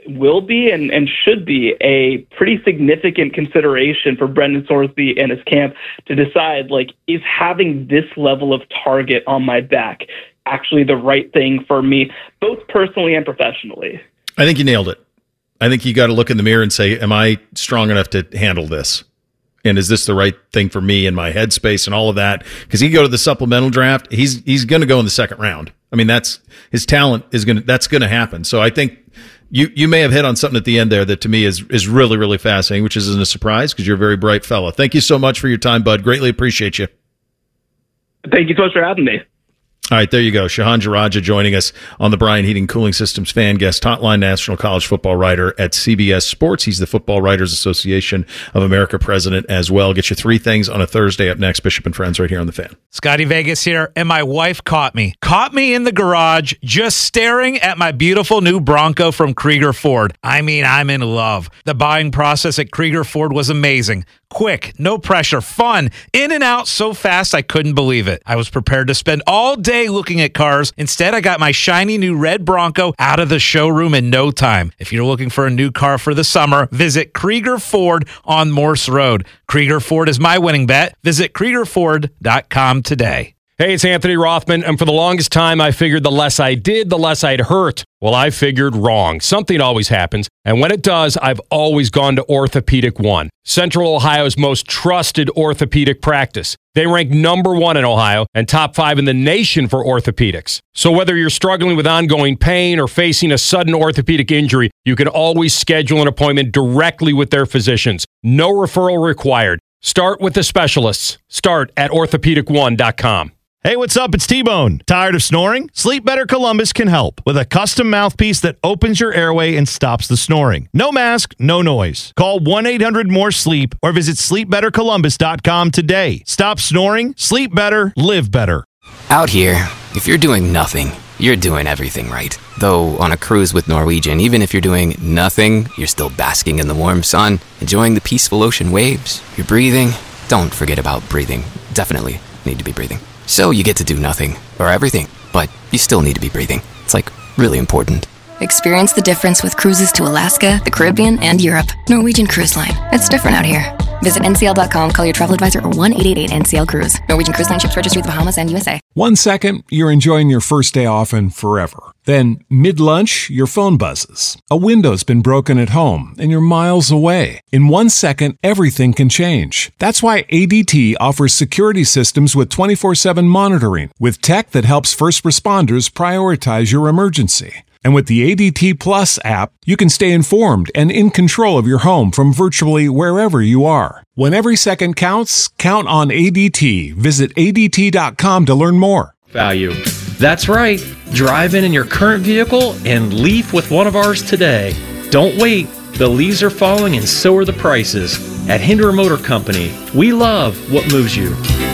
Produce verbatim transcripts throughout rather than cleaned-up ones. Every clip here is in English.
will be and, and should be a pretty significant consideration for Brendan Sorsby and his camp to decide, like, is having this level of target on my back actually the right thing for me, both personally and professionally? I think you nailed it. I think you got to look in the mirror and say, am I strong enough to handle this? And is this the right thing for me and my headspace and all of that? Because he go to the supplemental draft, he's he's going to go in the second round. I mean, that's his talent is going to that's going to happen. So I think you you may have hit on something at the end there that to me is is really really fascinating, which isn't a surprise because you're a very bright fella. Thank you so much for your time, bud. Greatly appreciate you. Thank you so much for having me. All right, there you go. Shehan Jaraja joining us on the Brian Heating Cooling Systems Fan Guest Hotline, national college football writer at C B S Sports. He's the Football Writers Association of America president as well. Get you three things on a Thursday up next. Bishop and Friends right here on the Fan. Scotty Vegas here, and my wife caught me. Caught me in the garage just staring at my beautiful new Bronco from Krieger Ford. I mean, I'm in love. The buying process at Krieger Ford was amazing. Quick, no pressure, fun, in and out so fast I couldn't believe it. I was prepared to spend all day looking at cars. Instead, I got my shiny new red Bronco out of the showroom in no time. If you're looking for a new car for the summer, visit Krieger Ford on Morse Road. Krieger Ford is my winning bet. Visit Krieger Ford dot com today. Hey, it's Anthony Rothman, and for the longest time, I figured the less I did, the less I'd hurt. Well, I figured wrong. Something always happens, and when it does, I've always gone to Orthopedic One, Central Ohio's most trusted orthopedic practice. They rank number one in Ohio and top five in the nation for orthopedics. So whether you're struggling with ongoing pain or facing a sudden orthopedic injury, you can always schedule an appointment directly with their physicians. No referral required. Start with the specialists. Start at orthopedic one dot com. Hey, what's up? It's T-Bone. Tired of snoring? Sleep Better Columbus can help with a custom mouthpiece that opens your airway and stops the snoring. No mask, no noise. Call one eight hundred more sleep or visit sleep better columbus dot com today. Stop snoring, sleep better, live better. Out here, if you're doing nothing, you're doing everything right. Though on a cruise with Norwegian, even if you're doing nothing, you're still basking in the warm sun, enjoying the peaceful ocean waves. You're breathing. Don't forget about breathing. Definitely need to be breathing. So you get to do nothing, or everything, but you still need to be breathing. It's like really important. Experience the difference with cruises to Alaska, the Caribbean, and Europe. Norwegian Cruise Line. It's different out here. Visit N C L dot com, call your travel advisor, or one eight eight eight N C L Cruise. Norwegian Cruise Line ships registry the Bahamas and U S A. One second, you're enjoying your first day off and forever. Then, mid-lunch, your phone buzzes. A window's been broken at home, and you're miles away. In one second, everything can change. That's why A D T offers security systems with twenty-four seven monitoring, with tech that helps first responders prioritize your emergency. And with the A D T Plus app, you can stay informed and in control of your home from virtually wherever you are. When every second counts, count on A D T. Visit A D T dot com to learn more. Value. That's right. Drive in in your current vehicle and leave with one of ours today. Don't wait. The leaves are falling and so are the prices. At Hinder Motor Company, we love what moves you.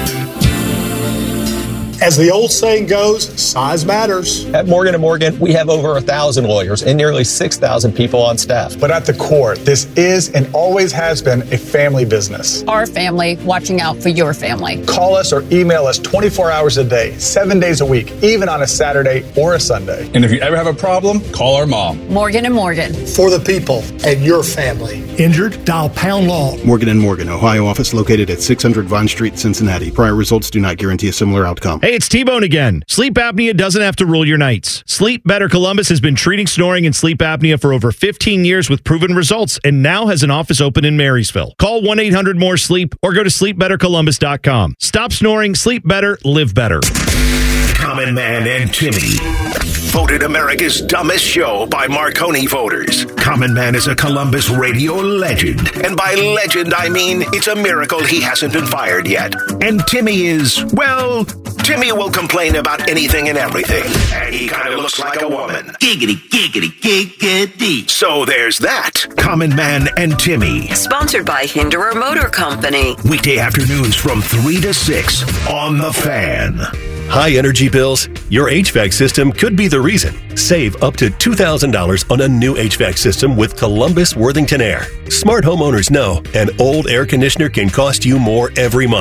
As the old saying goes, size matters. At Morgan and Morgan, we have over a thousand lawyers and nearly six thousand people on staff. But at the core, this is and always has been a family business. Our family watching out for your family. Call us or email us twenty-four hours a day, seven days a week, even on a Saturday or a Sunday. And if you ever have a problem, call our mom. Morgan and Morgan. For the people and your family. Injured? Dial pound law. Morgan and Morgan, Ohio office located at six hundred Vine Street, Cincinnati. Prior results do not guarantee a similar outcome. Hey, it's T-Bone again. Sleep apnea doesn't have to rule your nights. Sleep Better Columbus has been treating snoring and sleep apnea for over fifteen years with proven results and now has an office open in Marysville. Call one eight hundred more sleep or go to sleep better columbus dot com. Stop snoring, sleep better, live better. Common Man and Timmy. Voted America's dumbest show by Marconi voters. Common Man is a Columbus radio legend. And by legend, I mean it's a miracle he hasn't been fired yet. And Timmy is, well, Timmy will complain about anything and everything. And he kind of looks like a woman. Giggity, giggity, giggity. So there's that. Common Man and Timmy. Sponsored by Hinderer Motor Company. Weekday afternoons from three to six on The Fan. High energy bills? Your H V A C system could be the reason. Save up to two thousand dollars on a new H V A C system with Columbus Worthington Air. Smart homeowners know an old air conditioner can cost you more every month.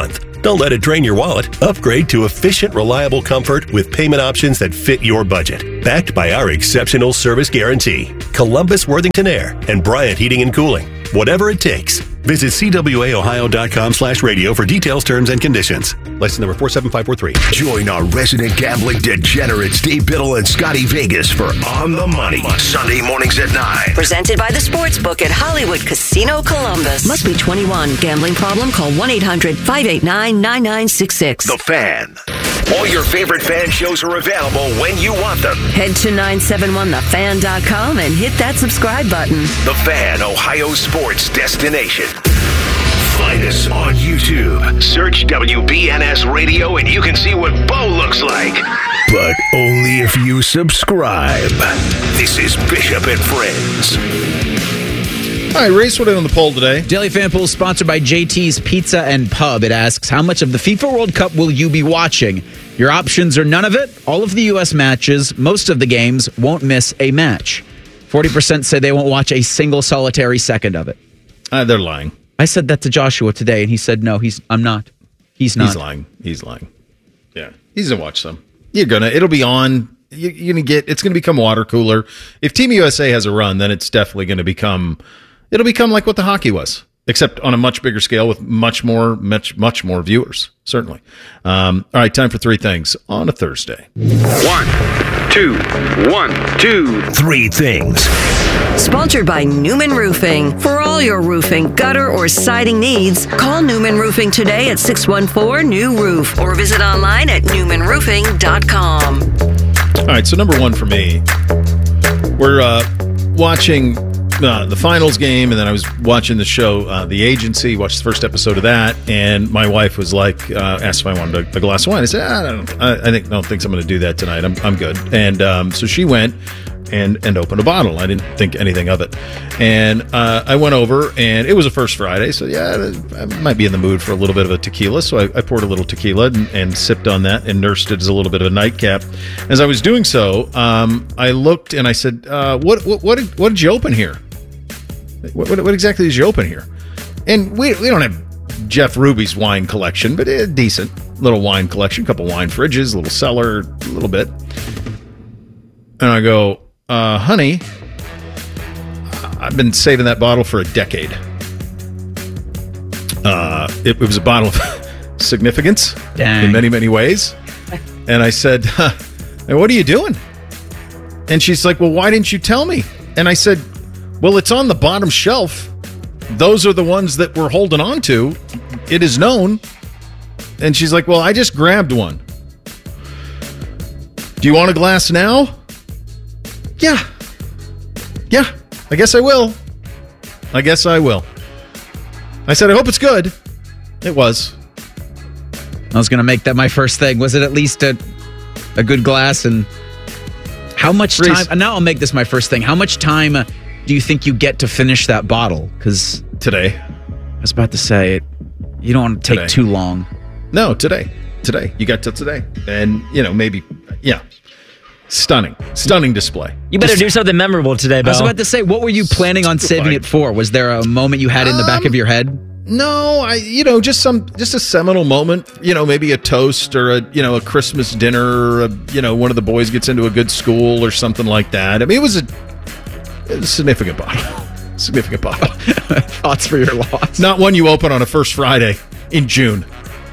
Don't let it drain your wallet. Upgrade to efficient, reliable comfort with payment options that fit your budget. Backed by our exceptional service guarantee. Columbus Worthington Air and Bryant Heating and Cooling. Whatever it takes. Visit C W A Ohio dot com slash radio for details, terms, and conditions. License number four seven five four three. Join our resident gambling degenerates, Dave Biddle and Scotty Vegas for On the Money. Sunday mornings at nine. Presented by the Sportsbook at Hollywood Casino Columbus. Must be twenty-one. Gambling problem? Call one eight hundred five eight nine nine nine six six. The Fan. All your favorite fan shows are available when you want them. Head to nine seven one the fan dot com and hit that subscribe button. The Fan, Ohio sports destination. Find us on YouTube. Search W B N S Radio and you can see what Bo looks like. But only if you subscribe. This is Bishop and Friends. All right, race what in on the poll today. Daily Fan Poll sponsored by J T's Pizza and Pub. It asks, how much of the FIFA World Cup will you be watching? Your options are none of it, all of the U S matches, most of the games, won't miss a match. forty percent say they won't watch a single solitary second of it. Uh, they're lying. I said that to Joshua today, and he said, no, he's. I'm not. He's not. He's lying. He's lying. Yeah, he's going to watch some. You're going to. It'll be on. You're going to get. It's going to become water cooler. If Team U S A has a run, then it's definitely going to become. It'll become like what the hockey was, except on a much bigger scale with much more, much, much more viewers, certainly. Um, all right, time for three things on a Thursday. One, two, one, two, three things. Sponsored by Newman Roofing. For all your roofing, gutter, or siding needs, call Newman Roofing today at six one four, N E W, roof or visit online at newman roofing dot com. All right, so number one for me, we're uh, watching uh, the finals game, and then I was watching the show, uh, The Agency, watched the first episode of that, and my wife was like, uh, asked if I wanted a, a glass of wine. I said, I don't, I, I think, don't think I'm going to do that tonight. I'm, I'm good. And um, so she went and and opened a bottle. I didn't think anything of it. And uh, I went over, and it was a first Friday, so yeah, I might be in the mood for a little bit of a tequila. So I, I poured a little tequila and, and sipped on that and nursed it as a little bit of a nightcap. As I was doing so, um, I looked and I said, uh, what, what, what, did, what did you open here? What, what, what exactly did you open here? And we we don't have Jeff Ruby's wine collection, but a decent little wine collection, a couple wine fridges, a little cellar, a little bit. And I go, uh, honey, I've been saving that bottle for a decade. Uh, it, it was a bottle of significance Dang. in many, many ways. And I said, huh, what are you doing? And she's like, well, why didn't you tell me? And I said, well, it's on the bottom shelf. Those are the ones that we're holding on to. It is known. And she's like, well, I just grabbed one. Do you want a glass now? Yeah. Yeah, I guess I will. I guess I will. I said, I hope it's good. It was. I was going to make that my first thing. Was it at least a, a good glass? And how much time? Reese. Now I'll make this my first thing. How much time uh, do you think you get to finish that bottle? Because today. I was about to say, it. you don't want to take Today. too long. No, today. Today. You got till today. And, you know, maybe, yeah. Stunning. Stunning display. You better Just, do something memorable today, Bill. I was about to say, what were you planning on saving it for? Was there a moment you had in the back Um, of your head? No, I, you know, just some, just a seminal moment, you know, maybe a toast or a, you know, a Christmas dinner, or a, you know, one of the boys gets into a good school or something like that. I mean, it was a, it was a significant bottle. Significant bottle. Thoughts for your loss. Not one you open on a first Friday in June.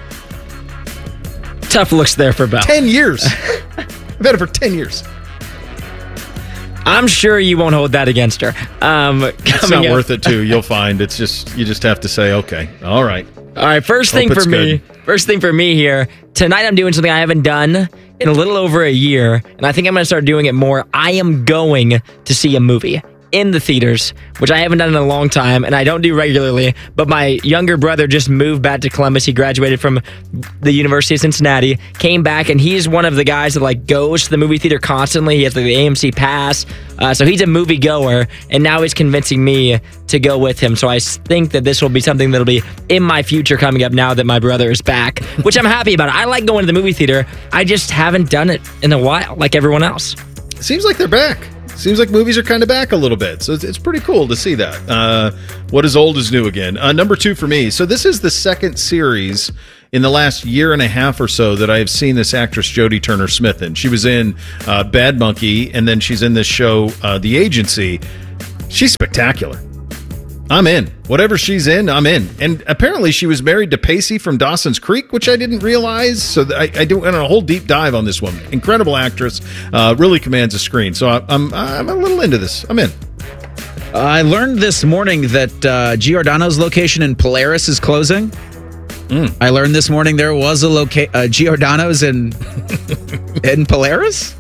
Tough looks there for Bell. Ten years. I've had it for ten years. I'm sure you won't hold that against her. Um, It's not worth it, too. You'll find it's just, you just have to say, okay, all right. All right, first thing Hope for it's me. good. First thing for me here. Tonight I'm doing something I haven't done in a little over a year, and I think I'm going to start doing it more. I am going to see a movie in the theaters, which I haven't done in a long time, and I don't do regularly, but my younger brother just moved back to Columbus. He graduated from the University of Cincinnati, came back, and he's one of the guys that like goes to the movie theater constantly. He has like, the A M C pass, uh, so he's a movie goer, and now he's convincing me to go with him. So I think that this will be something that'll be in my future coming up now that my brother is back, which I'm happy about. I like going to the movie theater. I just haven't done it in a while like everyone else. Seems like they're back. seems like movies are kind of back a little bit. So it's, it's pretty cool to see that. Uh, what is old is new again. Uh, number two for me. So this is the second series in the last year and a half or so that I have seen this actress Jodie Turner-Smith in. She was in uh, Bad Monkey, and then she's in this show, uh, The Agency. She's spectacular. I'm in. Whatever she's in, I'm in. And apparently she was married to Pacey from Dawson's Creek, which I didn't realize. So I, I do went on a whole deep dive on this woman. Incredible actress. Uh, really commands a screen. So I, I'm I'm a little into this. I'm in. I learned this morning that uh, Giordano's location in Polaris is closing. Mm. I learned this morning there was a loca- uh, Giordano's in in Polaris.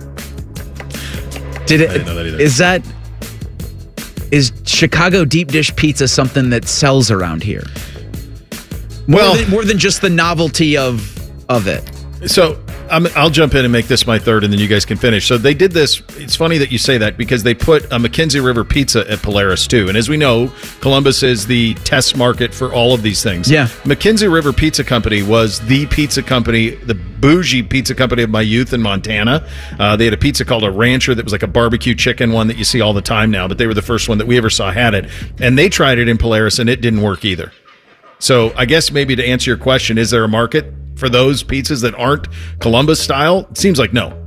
Did it? I didn't know that either. Is that is Chicago deep dish pizza something that sells around here? More Well, than, more than just the novelty of of it. So I'm, I'll jump in and make this my third, and then you guys can finish. So they did this. It's funny that you say that because they put a Mackenzie River pizza at Polaris too. And as we know, Columbus is the test market for all of these things. Yeah. Mackenzie River Pizza Company was the pizza company, the bougie pizza company of my youth in Montana. Uh, they had a pizza called a Rancher that was like a barbecue chicken one that you see all the time now, but they were the first one that we ever saw had it. And they tried it in Polaris, and it didn't work either. So I guess maybe to answer your question, is there a market for those pizzas that aren't Columbus style? It seems like no.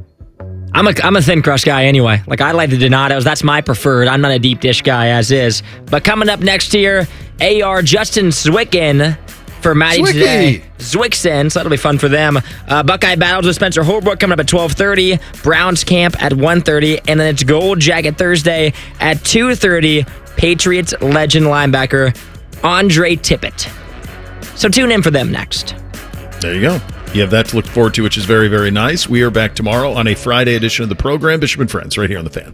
I'm a I'm a thin crust guy anyway. Like, I like the Donatos. That's my preferred. I'm not a deep dish guy as is. But coming up next year, A R Justin Zwicken for Maddie Zwicky. today. Zwickson, so that'll be fun for them. Uh, Buckeye Battles with Spencer Holbrook coming up at twelve thirty. Browns Camp at one thirty. And then it's Gold Jacket Thursday at two thirty. Patriots legend linebacker Andre Tippett. So tune in for them next. There you go. You have that to look forward to, which is very, very nice. We are back tomorrow on a Friday edition of the program, Bishop and Friends, right here on The Fan.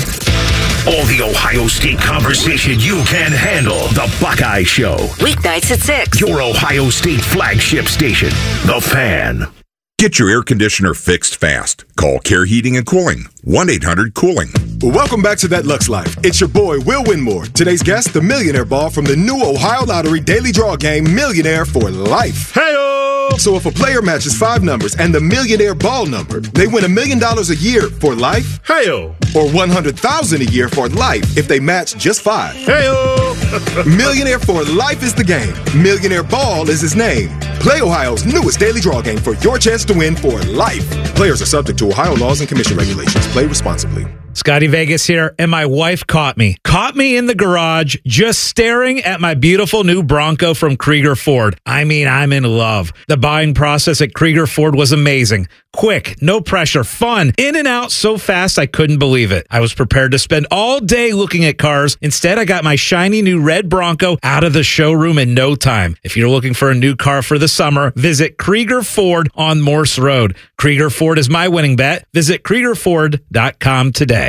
All the Ohio State conversation you can handle. The Buckeye Show. Weeknights at six. Your Ohio State flagship station, The Fan. Get your air conditioner fixed fast. Call Care Heating and Cooling. one eight hundred cooling. Well, welcome back to That Lux Life. It's your boy, Will Winmore. Today's guest, the Millionaire Ball from the new Ohio Lottery Daily Draw Game, Millionaire for Life. Hey-o! So if a player matches five numbers and the Millionaire Ball number, they win a million dollars a year for life. Hey-o! Or one hundred thousand dollars a year for life if they match just five. Hey-o! Millionaire for Life is the game. Millionaire Ball is his name. Play Ohio's newest daily draw game for your chance to win for life. Players are subject to Ohio laws and commission regulations. Play responsibly. Scotty Vegas here, and my wife caught me. Caught me in the garage just staring at my beautiful new Bronco from Krieger Ford. I mean, I'm in love. The buying process at Krieger Ford was amazing. Quick, no pressure, fun, in and out so fast I couldn't believe it. I was prepared to spend all day looking at cars. Instead, I got my shiny new red Bronco out of the showroom in no time. If you're looking for a new car for the summer, visit Krieger Ford on Morse Road. Krieger Ford is my winning bet. Visit Krieger Ford dot com today.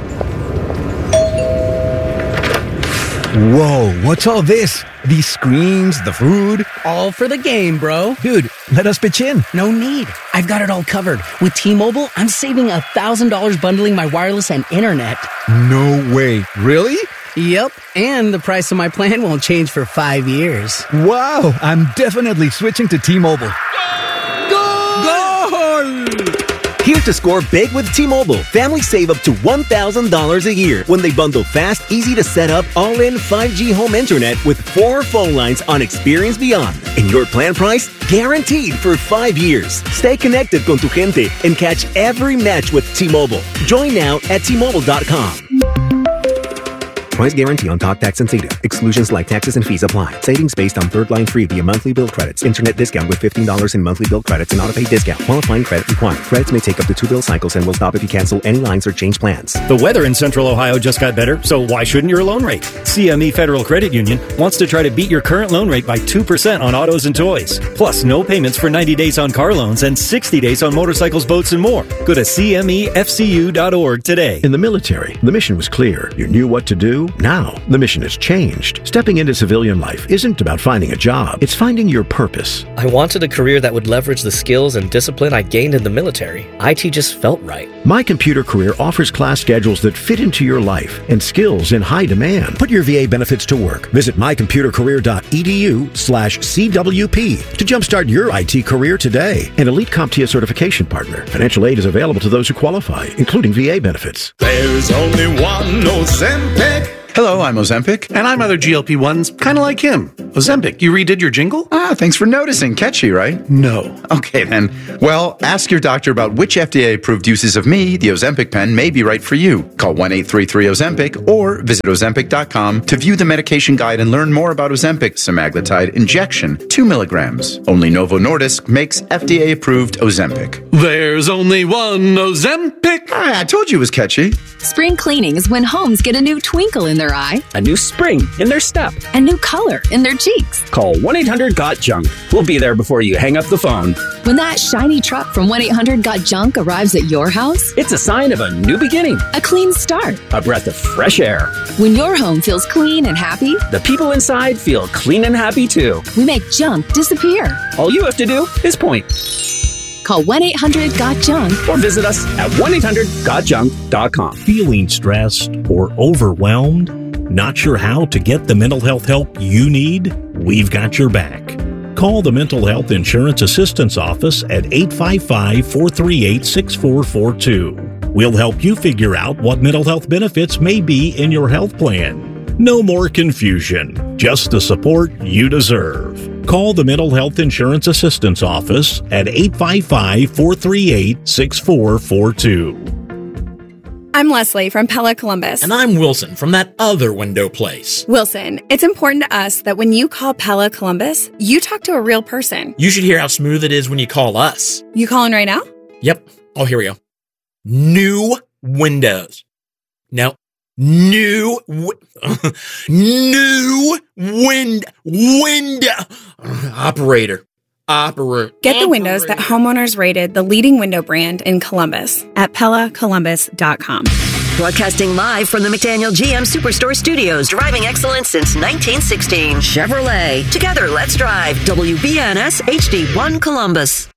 Whoa, what's all this? These screens, the food? All for the game, bro. Dude, let us pitch in. No need. I've got it all covered. With T-Mobile, I'm saving one thousand dollars bundling my wireless and internet. No way. Really? Yep, and the price of my plan won't change for five years. Wow, I'm definitely switching to T-Mobile. Goal! Here to score big with T-Mobile. Families save up to one thousand dollars a year when they bundle fast, easy to set up, all-in five G home internet with four phone lines on Experience Beyond. And your plan price? Guaranteed for five years. Stay connected con tu gente and catch every match with T-Mobile. Join now at T Mobile dot com. Price guarantee on talk, tax, and data. Exclusions like taxes and fees apply. Savings based on third line free via monthly bill credits. Internet discount with fifteen dollars in monthly bill credits and auto-pay discount. Qualifying credit required. Credits may take up to two bill cycles and will stop if you cancel any lines or change plans. The weather in Central Ohio just got better, so why shouldn't your loan rate? C M E Federal Credit Union wants to try to beat your current loan rate by two percent on autos and toys. Plus, no payments for ninety days on car loans and sixty days on motorcycles, boats, and more. Go to C M E F C U dot org today. In the military, the mission was clear. You knew what to do you? Now, the mission has changed. Stepping into civilian life isn't about finding a job. It's finding your purpose. I wanted a career that would leverage the skills and discipline I gained in the military. I T just felt right. My Computer Career offers class schedules that fit into your life and skills in high demand. Put your V A benefits to work. Visit mycomputercareer.edu slash CWP to jumpstart your I T career today. An Elite CompTIA certification partner. Financial aid is available to those who qualify, including V A benefits. There's only one Ozempic. Hello, I'm Ozempic, and I'm other G L P ones, kind of like him. Ozempic, you redid your jingle? Ah, thanks for noticing. Catchy, right? No. Okay, then. Well, ask your doctor about which F D A-approved uses of me, the Ozempic pen, may be right for you. Call one eight three three Ozempic or visit Ozempic dot com to view the medication guide and learn more about Ozempic semaglutide injection, two milligrams. Only Novo Nordisk makes F D A-approved Ozempic. There's only one Ozempic. Ah, I told you it was catchy. Spring cleaning is when homes get a new twinkle in their eye, a new spring in their step, a new color in their cheeks. Call one eight hundred got junk. We'll be there before you hang up the phone. When that shiny truck from one eight hundred got junk arrives at your house, it's a sign of a new beginning, a clean start, a breath of fresh air. When your home feels clean and happy, the people inside feel clean and happy too. We make junk disappear. All you have to do is point. Call one eight hundred got junk or visit us at one eight hundred got junk dot com. Feeling stressed or overwhelmed? Not sure how to get the mental health help you need? We've got your back. Call the Mental Health Insurance Assistance Office at eight five five, four three eight, six four four two. We'll help you figure out what mental health benefits may be in your health plan. No more confusion, just the support you deserve. Call the Mental Health Insurance Assistance Office at eight five five, four three eight, six four four two. I'm Leslie from Pella Columbus. And I'm Wilson from that other window place. Wilson, it's important to us that when you call Pella Columbus, you talk to a real person. You should hear how smooth it is when you call us. You calling right now? Yep. Oh, here we go. New windows. No. New, w- new wind, window operator. Operator. Get the windows that homeowners rated the leading window brand in Columbus at Pella Columbus dot com. Broadcasting live from the McDaniel G M Superstore Studios, driving excellence since nineteen sixteen. Chevrolet. Together, let's drive. W B N S H D one Columbus.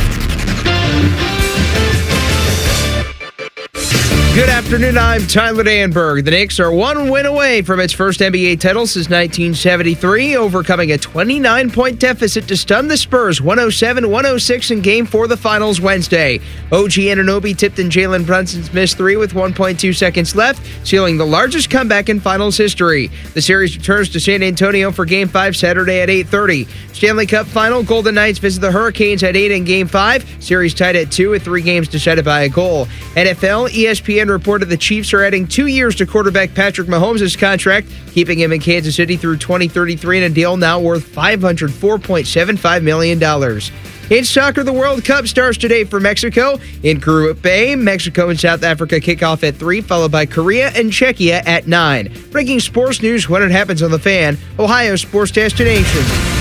Good afternoon, I'm Tyler Danberg. The Knicks are one win away from its first N B A title since nineteen seventy-three, overcoming a twenty-nine point deficit to stun the Spurs one oh seven one oh six in Game four of the Finals Wednesday. O G Anunoby tipped in Jalen Brunson's missed three with one point two seconds left, sealing the largest comeback in Finals history. The series returns to San Antonio for Game five Saturday at eight thirty. Stanley Cup Final, Golden Knights visit the Hurricanes at eight in Game five. Series tied at two with three games decided by a goal. N F L, E S P N reported the Chiefs are adding two years to quarterback Patrick Mahomes' contract, keeping him in Kansas City through twenty thirty-three in a deal now worth five hundred four point seven five million dollars. In soccer, the World Cup starts today for Mexico. In Group A, Mexico and South Africa kick off at three, followed by Korea and Czechia at nine. Breaking sports news when it happens on The Fan, Ohio's sports destination.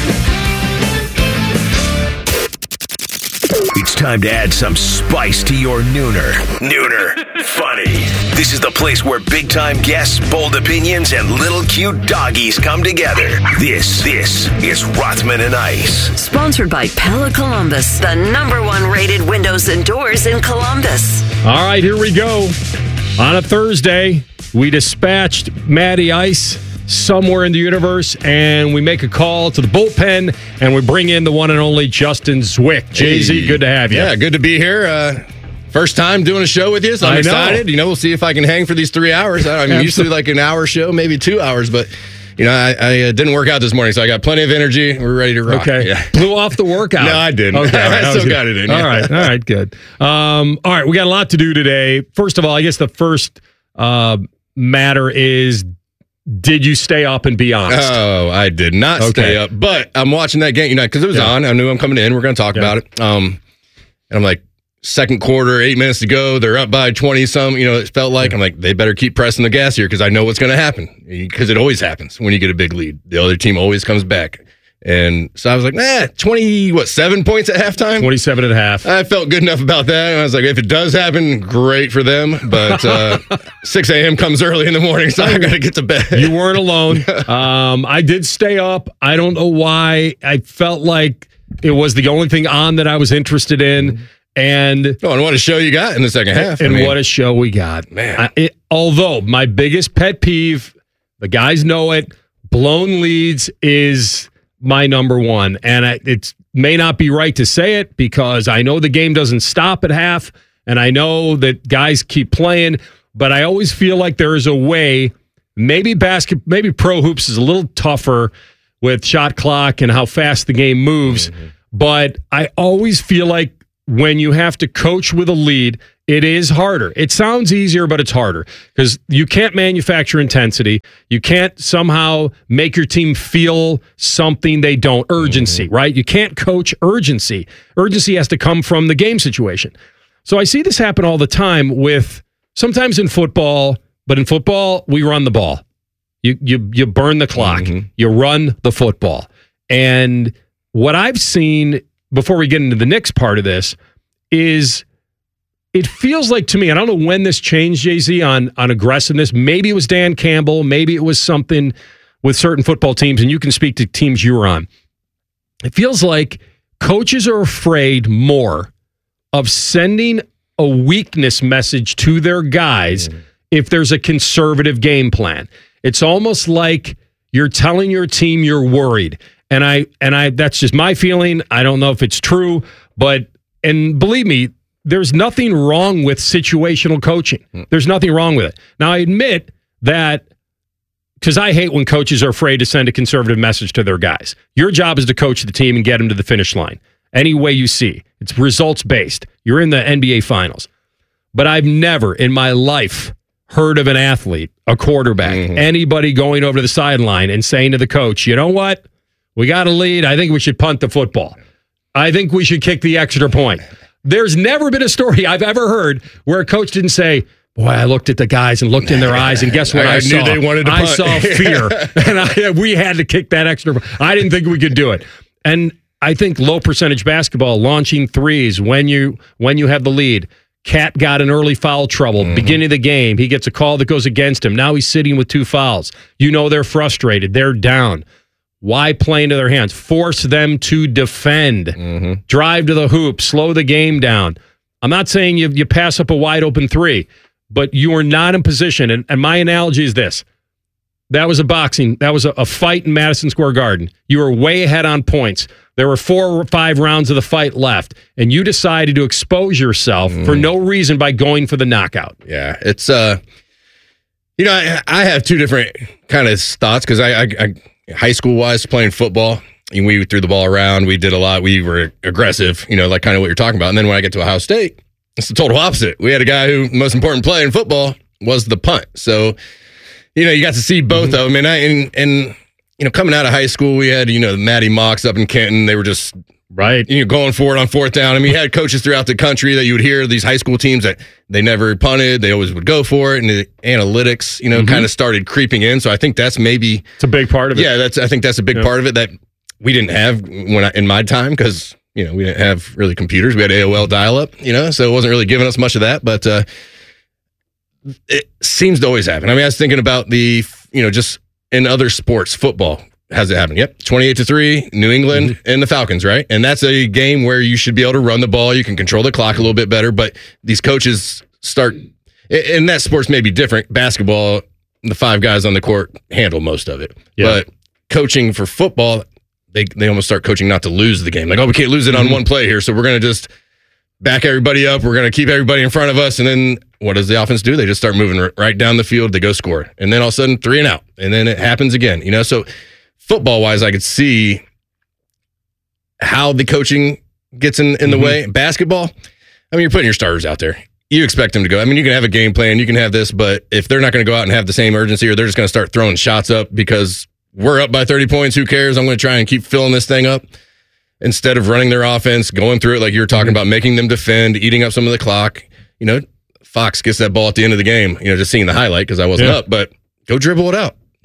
It's time to add some spice to your nooner. Nooner Funny. This is the place where big-time guests, bold opinions, and little cute doggies come together. This, this is Rothman and Ice. Sponsored by Pella Columbus, the number one rated windows and doors in Columbus. All right, here we go. On a Thursday, we dispatched Matty Ice somewhere in the universe, and we make a call to the bullpen, and we bring in the one and only Justin Zwick. Jay-Z, hey. Good to have you. Yeah, good to be here. Uh, first time doing a show with you, so I'm I excited. Know. You know, we'll see if I can hang for these three hours. I'm usually like an hour show, maybe two hours, but you know, I, I uh, didn't work out this morning, so I got plenty of energy. We're ready to rock. Okay. Yeah. Blew off the workout. No, I didn't. Okay, all right. I still got it in. All yeah. right. All right. Good. Um, all right. We got a lot to do today. First of all, I guess the first uh, matter is, did you stay up and be honest? Oh, I did not okay. stay up, but I'm watching that game, you know, because it was yeah. on. I knew I'm coming in. We're going to talk yeah. about it. Um, and I'm like, second quarter, eight minutes to go. They're up by twenty some. You know, it felt like, I'm like, they better keep pressing the gas here because I know what's going to happen. Because it always happens when you get a big lead. The other team always comes back. And so I was like, nah, twenty, what, seven points at halftime? twenty-seven and a half. I felt good enough about that. And I was like, if it does happen, great for them. But uh, six a.m. comes early in the morning, so I got to get to bed. You weren't alone. um, I did stay up. I don't know why. I felt like it was the only thing on that I was interested in. And, oh, and what a show you got in the second half. And I mean, what a show we got. Man. I, it, although my biggest pet peeve, the guys know it, blown leads is my number one. And I, it may not be right to say it because I know the game doesn't stop at half, and I know that guys keep playing, but I always feel like there is a way, maybe basket, maybe pro hoops is a little tougher with shot clock and how fast the game moves, mm-hmm. but I always feel like when you have to coach with a lead, it is harder. It sounds easier, but it's harder because you can't manufacture intensity. You can't somehow make your team feel something they don't. Urgency, mm-hmm. right? You can't coach urgency. Urgency has to come from the game situation. So I see this happen all the time with sometimes in football, but in football, we run the ball. You you you burn the clock. Mm-hmm. You run the football. And what I've seen before we get into the Knicks part of this is it feels like to me, I don't know when this changed, Jay-Z, on, on aggressiveness. Maybe it was Dan Campbell. Maybe it was something with certain football teams, and you can speak to teams you were on. It feels like coaches are afraid more of sending a weakness message to their guys mm. if there's a conservative game plan. It's almost like you're telling your team you're worried. And I and I that's just my feeling. I don't know if it's true, but and believe me, there's nothing wrong with situational coaching. There's nothing wrong with it. Now I admit that because I hate when coaches are afraid to send a conservative message to their guys. Your job is to coach the team and get them to the finish line. Any way you see. It's results based. You're in the N B A finals. But I've never in my life heard of an athlete, a quarterback, mm-hmm. anybody going over to the sideline and saying to the coach, you know what? We got a lead. I think we should punt the football. I think we should kick the extra point. There's never been a story I've ever heard where a coach didn't say, boy, I looked at the guys and looked in their eyes, and guess what I, I saw? Knew they wanted to I punt. saw fear, and I, we had to kick that extra. I didn't think we could do it. And I think low percentage basketball, launching threes when you when you have the lead. Cat got in early foul trouble, mm-hmm. beginning of the game. He gets a call that goes against him. Now he's sitting with two fouls. You know they're frustrated. They're down. Why play into their hands? Force them to defend. Mm-hmm. Drive to the hoop. Slow the game down. I'm not saying you, you pass up a wide open three, but you are not in position. And, and my analogy is this. That was a boxing. That was a, a fight in Madison Square Garden. You were way ahead on points. There were four or five rounds of the fight left, and you decided to expose yourself mm. for no reason by going for the knockout. Yeah, it's, uh, you know, I, I have two different kind of thoughts because I, I, I high school wise playing football, and we threw the ball around. We did a lot. We were aggressive, you know, like kind of what you're talking about. And then when I get to Ohio State, it's the total opposite. We had a guy who the most important play in football was the punt. So, you know, you got to see both mm-hmm. of them. And, I, and, and, you know, coming out of high school, we had, you know, Matty Mox up in Kenton. They were just right, you know, going for it on fourth down. I mean, you had coaches throughout the country that you would hear, these high school teams that they never punted. They always would go for it. And the analytics, you know, mm-hmm. kind of started creeping in. So I think that's maybe it's a big part of it. Yeah, that's I think that's a big yeah. part of it that we didn't have when I, in my time because, you know, we didn't have really computers. We had A O L dial-up, you know, so it wasn't really giving us much of that. But uh, it seems to always happen. I mean, I was thinking about the, you know, just in other sports, football. Has it happened? Yep. twenty-eight to three, New England mm-hmm. and the Falcons, right? And that's a game where you should be able to run the ball. You can control the clock a little bit better, but these coaches start, and that sports may be different. Basketball, the five guys on the court handle most of it. Yeah. But coaching for football, they, they almost start coaching not to lose the game. Like, oh, we can't lose it on mm-hmm. one play here, so we're going to just back everybody up. We're going to keep everybody in front of us. And then what does the offense do? They just start moving right down the field. They go score. And then all of a sudden, three and out. And then it happens again, you know? So, football-wise, I could see how the coaching gets in, in the mm-hmm. way. Basketball, I mean, you're putting your starters out there. You expect them to go. I mean, you can have a game plan, you can have this, but if they're not going to go out and have the same urgency or they're just going to start throwing shots up because we're up by thirty points, who cares? I'm going to try and keep filling this thing up instead of running their offense, going through it like you were talking mm-hmm. about, making them defend, eating up some of the clock. You know, Fox gets that ball at the end of the game, you know, just seeing the highlight because I wasn't yeah. up, but go dribble it out.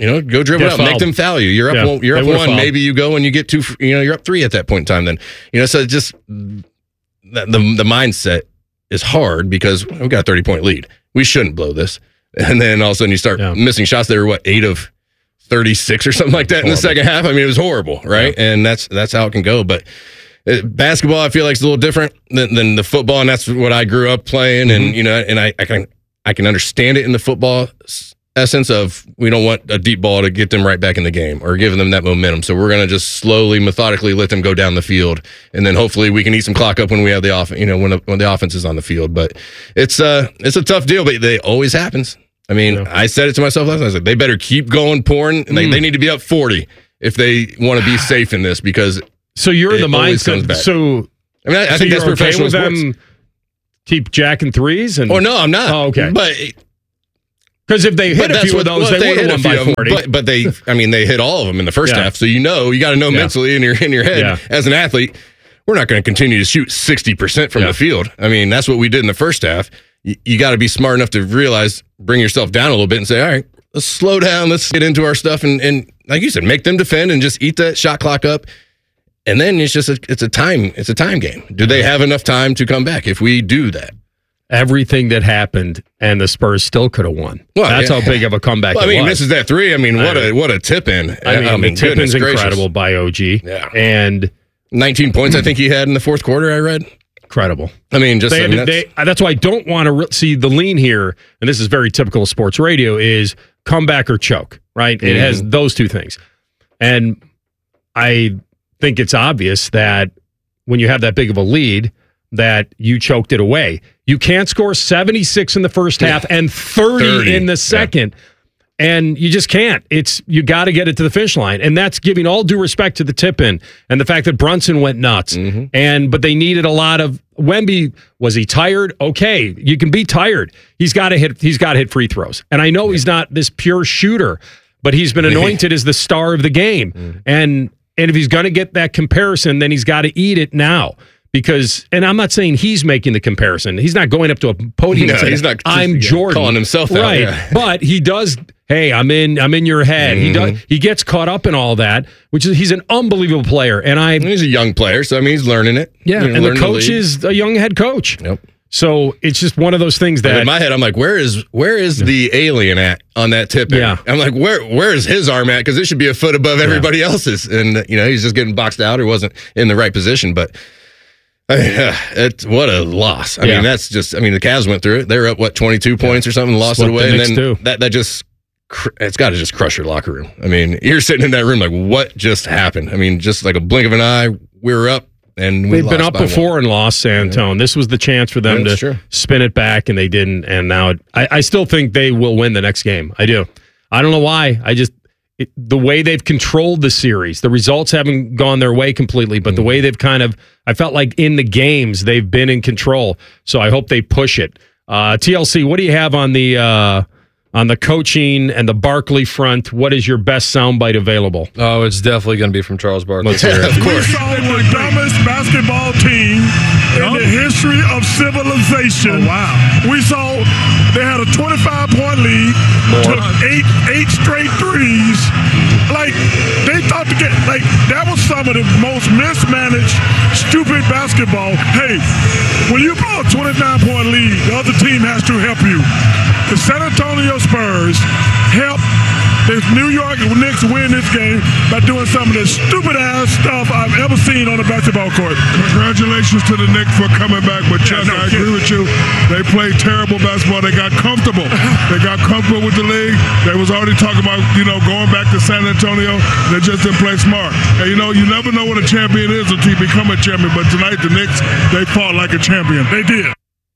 You know, go dribble Get out, fouled. make them foul you. You're up, Yeah, one, you're they up would've one. fouled. Maybe you go and you get two. You know, you're up three at that point in time. Then, you know, so just the the, the mindset is hard because we've got a thirty point lead. We shouldn't blow this, and then all of a sudden you start Yeah. missing shots. They were what eight of thirty-six or something like that in the second half. I mean, it was horrible, right? Yeah. And that's that's how it can go. But uh, basketball, I feel like it's a little different than, than the football, and that's what I grew up playing. Mm-hmm. And you know, and I, I can I can understand it in the football essence of we don't want a deep ball to get them right back in the game or giving them that momentum. So we're going to just slowly, methodically let them go down the field, and then hopefully we can eat some clock up when we have the offense. You know, when the, when the offense is on the field. But it's uh it's a tough deal, but it always happens. I mean, yeah. I said it to myself last night. I was like, they better keep going pouring. Mm. They, they need to be up forty if they want to be safe in this because. So you're in the mindset. So I mean, I, I so think that's you're okay professional with sports. them keep jacking threes and. Oh no, I'm not. Oh, okay. But. Because if they hit a few what, of those, well, they, they would have hit won by forty. But, but they, I mean, they hit all of them in the first Yeah. half. So you know, you got to know Yeah. mentally in your in your head Yeah. as an athlete, we're not going to continue to shoot sixty percent from Yeah. the field. I mean, that's what we did in the first half. You, you got to be smart enough to realize, bring yourself down a little bit and say, all right, let's slow down. Let's get into our stuff. And, and like you said, make them defend and just eat that shot clock up. And then it's just a, it's a time, it's a time game. Do they have enough time to come back if we do that? Everything that happened, and the Spurs still could have won. Well, That's yeah. how big of a comeback Well, I it mean, was. misses that three. I mean, what I a what a tip in. I mean, I mean the tip goodness is gracious. incredible by O G. Yeah. And nineteen points, I think he had in the fourth quarter, I read. Incredible. I mean, just they, I mean, that's, they, that's why I don't want to re- see the lean here, and this is very typical of sports radio, is comeback or choke, right? Mm-hmm. It has those two things. And I think it's obvious that when you have that big of a lead, that you choked it away. You can't score seventy-six in the first half and thirty, thirty in the second. Yeah. And you just can't. It's you got to get it to the finish line. And that's giving all due respect to the tip-in and the fact that Brunson went nuts. Mm-hmm. And but they needed a lot of Wemby. Was he tired? Okay, you can be tired. He's got to hit he's got to hit free throws. And I know yeah. he's not this pure shooter, but he's been anointed as the star of the game. Mm-hmm. And and if he's going to get that comparison, then he's got to eat it now. Because, and I'm not saying he's making the comparison. He's not going up to a podium no, and saying, he's not I'm yeah, Jordan. calling himself out. Right. Yeah. But he does, hey, I'm in I'm in your head. Mm-hmm. He does he gets caught up in all that, which is he's an unbelievable player. And I and he's a young player, so I mean he's learning it. Yeah, you know, and the coach the is a young head coach. Yep. So it's just one of those things that in my head, I'm like, where is where is yeah. the alien at on that tip? Yeah. I'm like, where where is his arm at? Because it should be a foot above everybody yeah. else's. And you know, he's just getting boxed out or wasn't in the right position. But I mean, uh, it's what a loss. I yeah. mean, that's just. I mean, the Cavs went through it. They were up what twenty-two yeah. points or something, lost Split it away, the and then too. that that just. It's got to just crush your locker room. I mean, you're sitting in that room like, what just happened? I mean, just like a blink of an eye, we were up. And we they've been up before one. and lost Santone. Yeah. This was the chance for them yeah, to true. spin it back, and they didn't. And now it, I, I still think they will win the next game. I do. I don't know why. I just it, the way they've controlled the series, the results haven't gone their way completely, but mm. the way they've kind of, I felt like in the games they've been in control. So I hope they push it. Uh, T L C, what do you have on the uh, on the coaching and the Barkley front? What is your best soundbite available? Oh, it's definitely going to be from Charles Barkley. Let's hear it. Of course. We saw the dumbest basketball team in the history of civilization. Oh, wow. We saw they had a twenty-five point lead, More. took eight eight straight threes. Like, they thought to get, like, that was some of the most mismanaged, stupid basketball. Hey, when you blow a twenty-nine point lead, the other team has to help you. The San Antonio Spurs helped the New York Knicks win this game by doing some of the stupid-ass stuff I've ever seen on a basketball court. Congratulations to the Knicks for coming back, but Chuck, yeah, no, I agree with you. They played terrible basketball. They got comfortable. They got comfortable with the league. They was already talking about, you know, going back to San Antonio. They just didn't play smart. And, you know, you never know what a champion is until you become a champion, but tonight the Knicks, they fought like a champion. They did.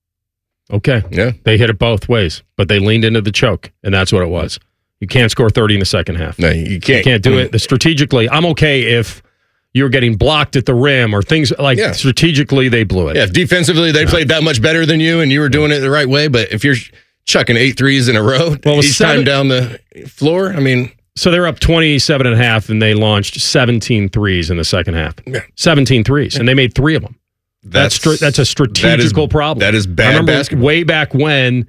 Okay. Yeah. They hit it both ways, but they leaned into the choke, and that's what it was. You can't score thirty in the second half. No, you can't. You can't do it. Strategically, I'm okay if you're getting blocked at the rim or things like Yeah. strategically they blew it. Yeah, if defensively they Yeah. played that much better than you and you were doing it the right way, but if you're chucking eight threes in a row Well, each seven- time down the floor, I mean... So they're up twenty-seven and a half, and they launched seventeen threes in the second half. Yeah. seventeen threes, and they made three of them. That's that's, that's a strategical that is, problem. That is bad I remember basketball. way back when,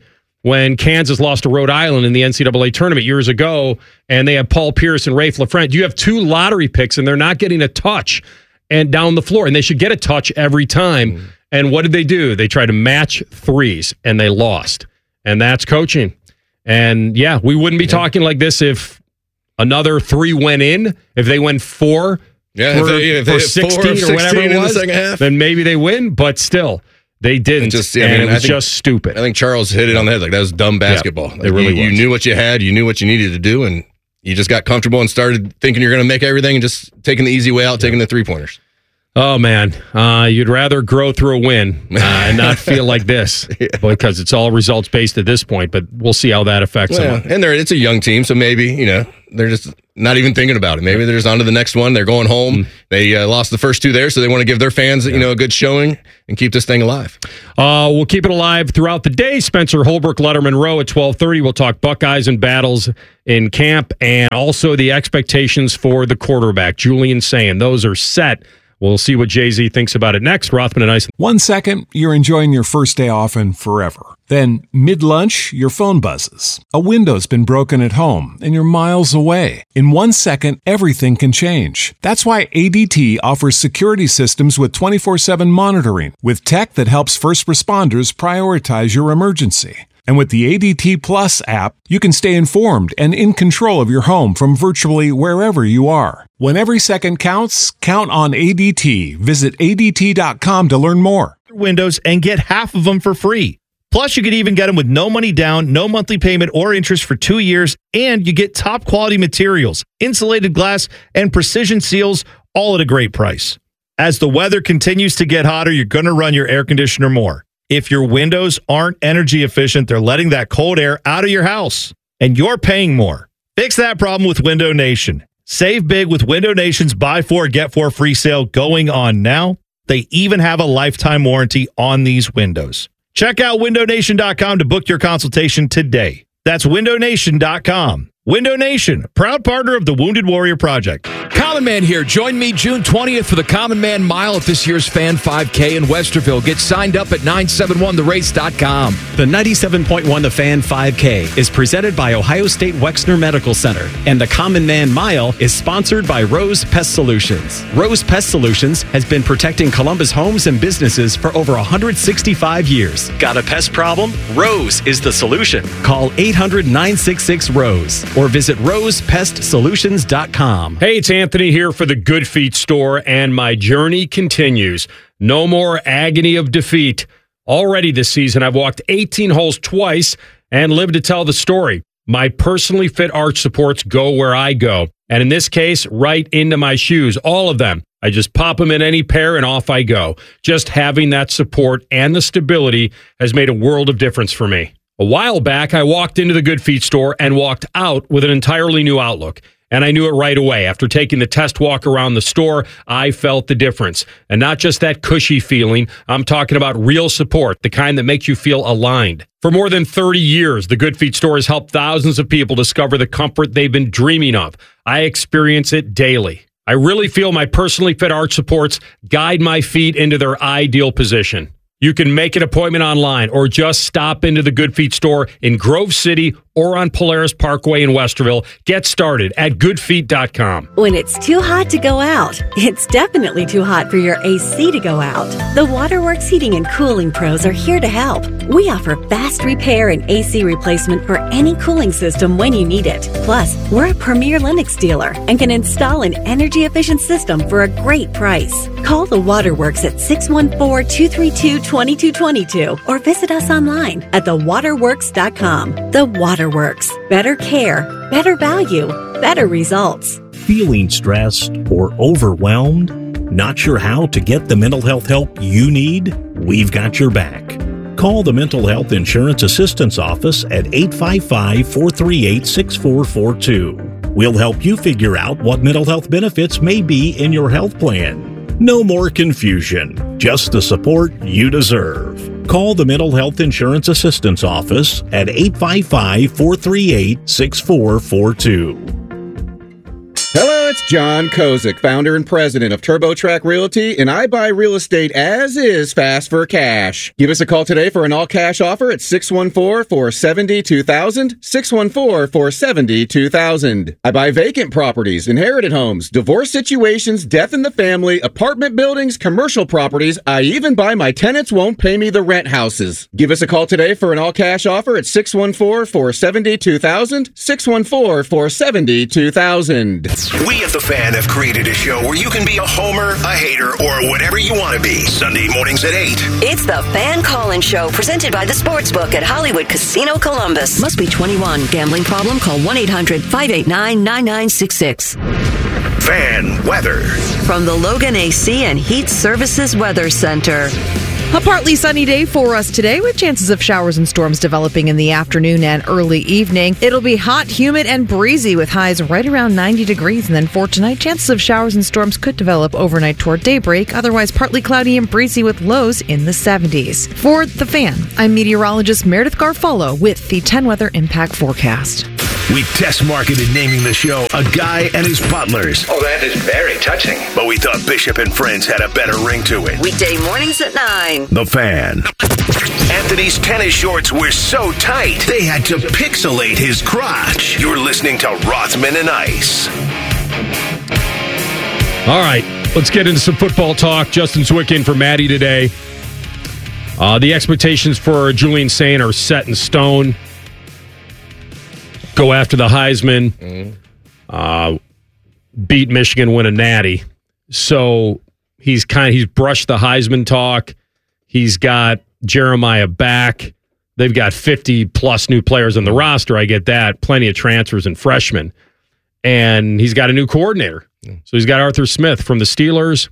when Kansas lost to Rhode Island in the N C double A tournament years ago, and they have Paul Pierce and Rafe LaFrentz. You have two lottery picks, and they're not getting a touch and down the floor, and they should get a touch every time. Mm. And what did they do? They tried to match threes, and they lost. And that's coaching. And, yeah, we wouldn't be yeah. talking like this if another three went in. If they went four yeah, for, if they, if for they sixteen or whatever it was, the then maybe they win. But still, they didn't. Just, yeah, and I mean, it was I think, just stupid. I think Charles hit it on the head. Like, that was dumb basketball. Yeah, like, it really you, was. You knew what you had. You knew what you needed to do, and you just got comfortable and started thinking you're going to make everything and just taking the easy way out, taking the three-pointers. Oh, man. Uh, you'd rather grow through a win uh, and not feel like this yeah. because it's all results-based at this point, but we'll see how that affects well, them. And they're, it's a young team, so maybe, you know, they're just not even thinking about it. Maybe they're just on to the next one. They're going home. Mm. They uh, lost the first two there, so they want to give their fans, yeah. you know, a good showing and keep this thing alive. Uh, we'll keep it alive throughout the day. Spencer Holbrook, Letterman Row at twelve thirty. We'll talk Buckeyes and battles in camp and also the expectations for the quarterback, Julian Sayin. Those are set. We'll see what Jay-Z thinks about it next. Rothman and Ice. One second, you're enjoying your first day off and forever. Then, mid-lunch, your phone buzzes. A window's been broken at home, and you're miles away. In one second, everything can change. That's why A D T offers security systems with twenty-four seven monitoring, with tech that helps first responders prioritize your emergency. And with the A D T Plus app, you can stay informed and in control of your home from virtually wherever you are. When every second counts, count on A D T. Visit A D T dot com to learn more. Windows and get half of them for free. Plus, you could even get them with no money down, no monthly payment or interest for two years, and you get top quality materials, insulated glass, and precision seals, all at a great price. As the weather continues to get hotter, you're going to run your air conditioner more. If your windows aren't energy efficient, they're letting that cold air out of your house, and you're paying more. Fix that problem with Window Nation. Save big with Window Nation's buy four, get four free sale going on now. They even have a lifetime warranty on these windows. Check out window nation dot com to book your consultation today. That's window nation dot com. Window Nation, proud partner of the Wounded Warrior Project. Common Man here. Join me June twentieth for the Common Man Mile at this year's Fan five K in Westerville. Get signed up at nine seven one the race dot com. The ninety-seven point one The Fan five K is presented by Ohio State Wexner Medical Center, and the Common Man Mile is sponsored by Rose Pest Solutions. Rose Pest Solutions has been protecting Columbus homes and businesses for over one hundred sixty-five years. Got a pest problem? Rose is the solution. Call eight hundred nine six six ROSE or visit rose pest solutions dot com. Hey, it's Anthony here for the Good Feet store, and my journey continues. No more agony of defeat. Already this season, I've walked eighteen holes twice and lived to tell the story. My personally fit arch supports go where I go, and in this case, right into my shoes, all of them. I just pop them in any pair and off I go. Just having that support and the stability has made a world of difference for me. A while back, I walked into the Good Feet store and walked out with an entirely new outlook. And I knew it right away. After taking the test walk around the store, I felt the difference. And not just that cushy feeling, I'm talking about real support, the kind that makes you feel aligned. For more than thirty years, the Good Feet store has helped thousands of people discover the comfort they've been dreaming of. I experience it daily. I really feel my personally fit arch supports guide my feet into their ideal position. You can make an appointment online or just stop into the Good Feet store in Grove City or on Polaris Parkway in Westerville. Get started at good feet dot com. When it's too hot to go out, it's definitely too hot for your A C to go out. The Waterworks Heating and Cooling Pros are here to help. We offer fast repair and A C replacement for any cooling system when you need it. Plus, we're a premier Lennox dealer and can install an energy-efficient system for a great price. Call the Waterworks at six one four, two three two, two two two two or visit us online at the waterworks dot com. The Waterworks. Better care, better value, better results. Feeling stressed or overwhelmed? Not sure how to get the mental health help you need? We've got your back. Call the Mental Health Insurance Assistance Office at eight five five, four three eight, six four four two. We'll help you figure out what mental health benefits may be in your health plan. No more confusion, just the support you deserve. Call the Mental Health Insurance Assistance Office at eight five five, four three eight, six four four two. Hello, It's John Kozik, founder and president of TurboTrack Realty, and I buy real estate as is fast for cash. Give us a call today for an all-cash offer at six one four, four seven zero, two thousand, six one four, four seven zero, two thousand. I buy vacant properties, inherited homes, divorce situations, death in the family, apartment buildings, commercial properties. I even buy my tenants won't pay me the rent houses. Give us a call today for an all-cash offer at six one four, four seven zero, two thousand, six one four, four seven zero, two thousand. We at The Fan have created a show where you can be a homer, a hater, or whatever you want to be. Sunday mornings at eight. It's the Fan Call-In Show, presented by the Sportsbook at Hollywood Casino Columbus. Must be twenty-one. Gambling problem? Call one eight hundred, five eight nine, nine nine six six. Fan weather. From the Logan A C and Heat Services Weather Center. A partly sunny day for us today, with chances of showers and storms developing in the afternoon and early evening. It'll be hot, humid, and breezy with highs right around ninety degrees. And then for tonight, chances of showers and storms could develop overnight toward daybreak. Otherwise, partly cloudy and breezy with lows in the seventies. For The Fan, I'm meteorologist Meredith Garfolo with the ten Weather Impact Forecast. We test marketed naming the show A Guy and His Butlers. Oh, that is very touching. But we thought Bishop and Friends had a better ring to it. Weekday mornings at nine. The Fan. Anthony's tennis shorts were so tight, they had to pixelate his crotch. You're listening to Rothman and Ice. All right, let's get into some football talk. Justin Zwick in for Maddie today. Uh, the expectations for Julian Saint are set in stone. Go after the Heisman, mm-hmm. uh, beat Michigan, win a natty. So he's kind of, he's brushed the Heisman talk. He's got Jeremiah back. They've got fifty plus new players on the roster. I get that. Plenty of transfers and freshmen. And he's got a new coordinator. Mm-hmm. So he's got Arthur Smith from the Steelers.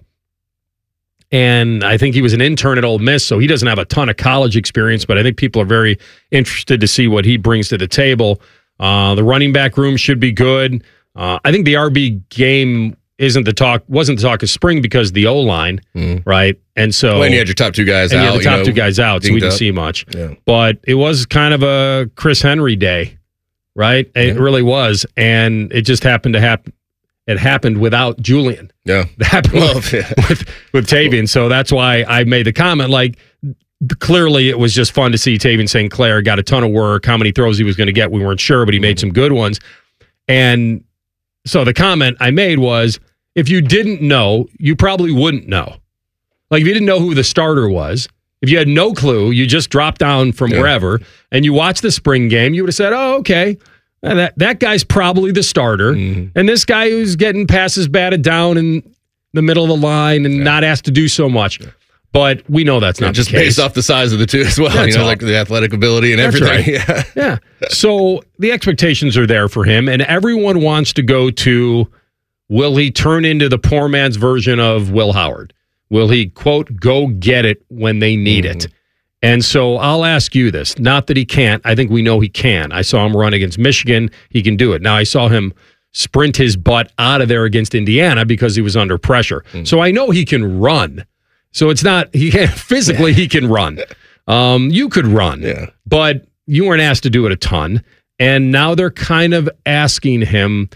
And I think he was an intern at Ole Miss, so he doesn't have a ton of college experience, but I think people are very interested to see what he brings to the table. Uh, the running back room should be good. Uh, I think the R B game isn't the talk, wasn't the talk of spring because of the O-line, mm. right? And so, when you had your top two guys and out, you had the top you know, two guys out, so we didn't up. see much. Yeah. But it was kind of a Chris Henry day, right? It yeah. really was, and it just happened to happen. It happened without Julian. Yeah, it happened well, with, yeah. with with Tavian. So that's why I made the comment, like. Clearly, it was just fun to see Tavian Saint Clair got a ton of work. How many throws he was going to get, we weren't sure, but he made some good ones. And so the comment I made was, if you didn't know, you probably wouldn't know. Like, if you didn't know who the starter was, if you had no clue, you just dropped down from yeah. wherever, and you watched the spring game, you would have said, oh, okay, that, that guy's probably the starter. Mm-hmm. And this guy who's getting passes batted down in the middle of the line and yeah. not asked to do so much. Yeah. But we know that's not yeah, just the case. Based off the size of the two as well. That's you know, all. like the athletic ability and that's everything. Right. Yeah. yeah. So the expectations are there for him, and everyone wants to go to, will he turn into the poor man's version of Will Howard? Will he, quote, go get it when they need mm-hmm. it? And so I'll ask you this. Not that he can't. I think we know he can. I saw him run against Michigan. He can do it. Now, I saw him sprint his butt out of there against Indiana because he was under pressure. Mm-hmm. So I know he can run. So it's not, he can't, physically yeah. he can run. Um, you could run, yeah. but you weren't asked to do it a ton. And now they're kind of asking him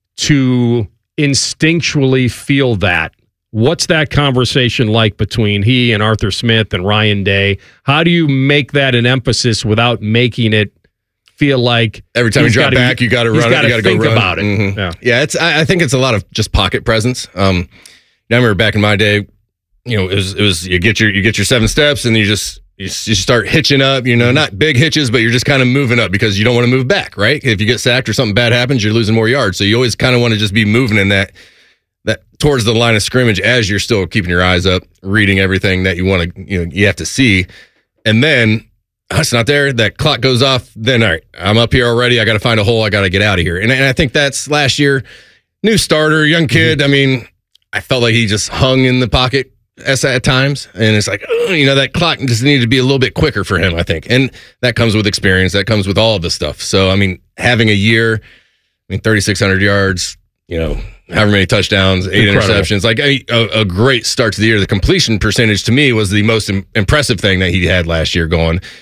to instinctually feel that. What's that conversation like between he and Arthur Smith and Ryan Day? How do you make that an emphasis without making it feel like every time you drop gotta, back, you got to run it, you got to think go run. about it. Mm-hmm. Yeah, yeah it's, I, I think it's a lot of just pocket presence. Um, I remember back in my day, you know, it was, it was, you get your, you get your seven steps and you just, you, you start hitching up, you know, not big hitches, but you're just kind of moving up because you don't want to move back, right? If you get sacked or something bad happens, you're losing more yards. So you always kind of want to just be moving in that, that towards the line of scrimmage as you're still keeping your eyes up, reading everything that you want to, you know, you have to see. And then oh, it's not there. That clock goes off. Then, all right, I'm up here already. I got to find a hole. I got to get out of here. And, and I think that's last year, new starter, young kid. I mean, I felt like he just hung in the pocket at times, and it's like, oh, you know, that clock just needed to be a little bit quicker for him, I think, and that comes with experience, that comes with all of the stuff. So I mean, having a year, I mean, thirty-six hundred yards, you know, however many touchdowns, eight Incredible. interceptions, like a, a great start to the year. The completion percentage to me was the most im- impressive thing that he had last year going,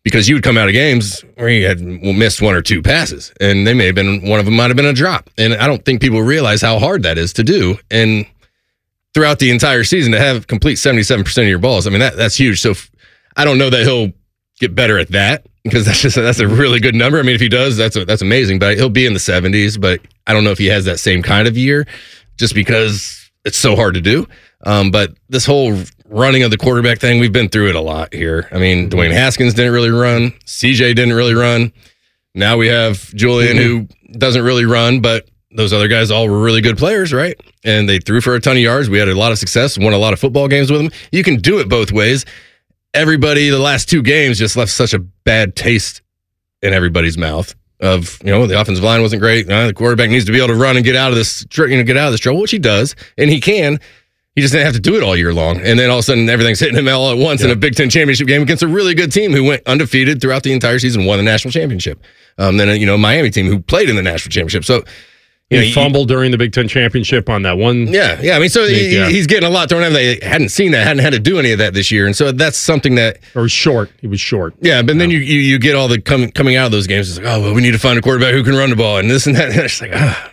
because you would come out of games where you had missed one or two passes, and they may have been, one of them might have been a drop. And I don't think people realize how hard that is to do. And throughout the entire season to have complete seventy-seven percent of your balls, I mean, that that's huge. So if, I don't know that he'll get better at that, because that's just that's a really good number. I mean, if he does, that's a, that's amazing. But he'll be in the seventies. But I don't know if he has that same kind of year, just because it's so hard to do. Um, but this whole running of the quarterback thing, we've been through it a lot here. I mean, Dwayne Haskins didn't really run. C J didn't really run. Now we have Julian, who doesn't really run, but those other guys all were really good players, right? And they threw for a ton of yards. We had a lot of success, won a lot of football games with them. You can do it both ways. Everybody, the last two games just left such a bad taste in everybody's mouth of, you know, the offensive line wasn't great. Uh, the quarterback needs to be able to run and get out of this, you know, get out of this trouble, which he does, and he can. He just didn't have to do it all year long. And then all of a sudden, everything's hitting him all at once yeah. in a Big Ten championship game against a really good team who went undefeated throughout the entire season, won the national championship. Um, then, you know, Miami team who played in the national championship. So, You know, he fumbled during the Big Ten championship on that one. Yeah, yeah. I mean, so he, yeah. he's getting a lot thrown at him. They hadn't seen that, hadn't had to do any of that this year, and so that's something that. Or short. He was short. Yeah, but then you, you you get all the com- coming out of those games. It's like, oh, well, we need to find a quarterback who can run the ball, and this and that. And it's like, ah.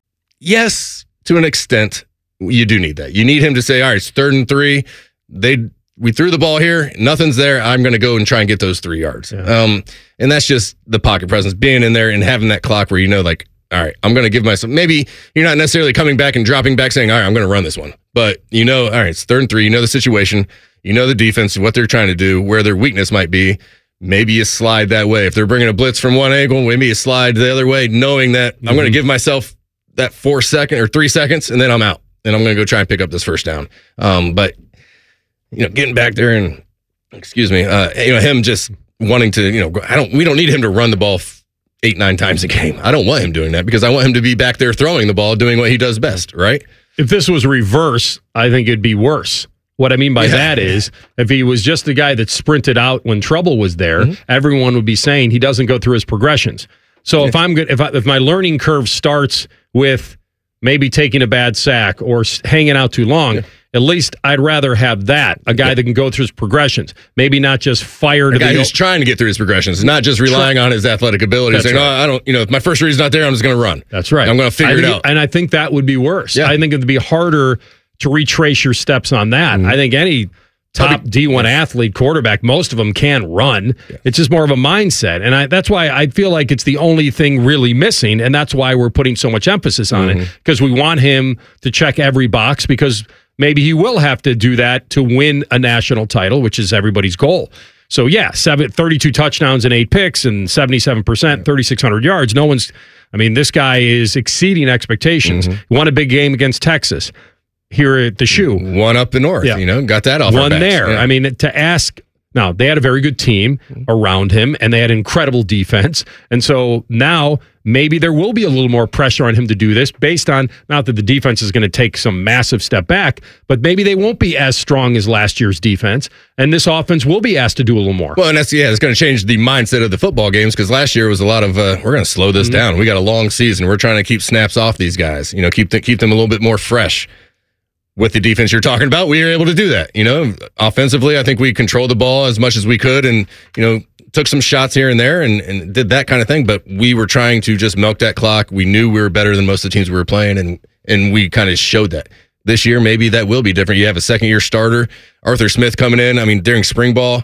Yes, to an extent, you do need that. You need him to say, all right, it's third and three. They we threw the ball here, nothing's there. I'm going to go and try and get those three yards. Yeah. Um, and that's just the pocket presence, being in there and having that clock where you know, like, all right, I'm going to give myself, maybe you're not necessarily coming back and dropping back saying, all right, I'm going to run this one. But you know, all right, it's third and three. You know the situation. You know the defense, what they're trying to do, where their weakness might be. Maybe you slide that way. If they're bringing a blitz from one angle, maybe you slide the other way, knowing that mm-hmm. I'm going to give myself that four second or three seconds, and then I'm out. And I'm going to go try and pick up this first down. Um, but, you know, getting back there and, excuse me, uh, you know, him just wanting to, you know, I don't, we don't need him to run the ball f- eight, nine times a game. I don't want him doing that because I want him to be back there throwing the ball, doing what he does best, right? If this was reverse, I think it'd be worse. What I mean by yeah. that is, if he was just the guy that sprinted out when trouble was there, mm-hmm. everyone would be saying he doesn't go through his progressions. So yeah. if I'm good, if I, if my learning curve starts with maybe taking a bad sack or hanging out too long, yeah. at least I'd rather have that, a guy yeah. that can go through his progressions, maybe not just fire a to guy the who's o- trying to get through his progressions, not just relying on his athletic ability, saying, right. "Oh, I don't, you know, if my first read's not there, I'm just going to run." That's right. I'm going to figure think, it out. And I think that would be worse. Yeah. I think it'd be harder to retrace your steps on that. Mm-hmm. I think any top D one yes. athlete, quarterback, most of them can run. Yeah. It's just more of a mindset. And I, that's why I feel like it's the only thing really missing. And that's why we're putting so much emphasis on mm-hmm. it, because we want him to check every box, because maybe he will have to do that to win a national title, which is everybody's goal. So, yeah, seven, thirty-two touchdowns and eight picks and seventy-seven percent, thirty-six hundred yards. No one's, I mean, this guy is exceeding expectations. Mm-hmm. He won a big game against Texas here at the Shoe. One up the north, yeah. you know, got that off One our backs. there. Yeah. I mean, to ask, now, they had a very good team around him, and they had incredible defense. And so now maybe there will be a little more pressure on him to do this based on, not that the defense is going to take some massive step back, but maybe they won't be as strong as last year's defense, and this offense will be asked to do a little more. Well, and that's, yeah, it's going to change the mindset of the football games, because last year was a lot of, uh, we're going to slow this mm-hmm. down. We got a long season. We're trying to keep snaps off these guys, you know, keep, th- keep them a little bit more fresh. With the defense you're talking about, we were able to do that. You know, offensively, I think we controlled the ball as much as we could, and you know, took some shots here and there, and, and did that kind of thing. But we were trying to just milk that clock. We knew we were better than most of the teams we were playing, and and we kind of showed that. This year, maybe that will be different. You have a second year starter, Arthur Smith, coming in. I mean, during spring ball,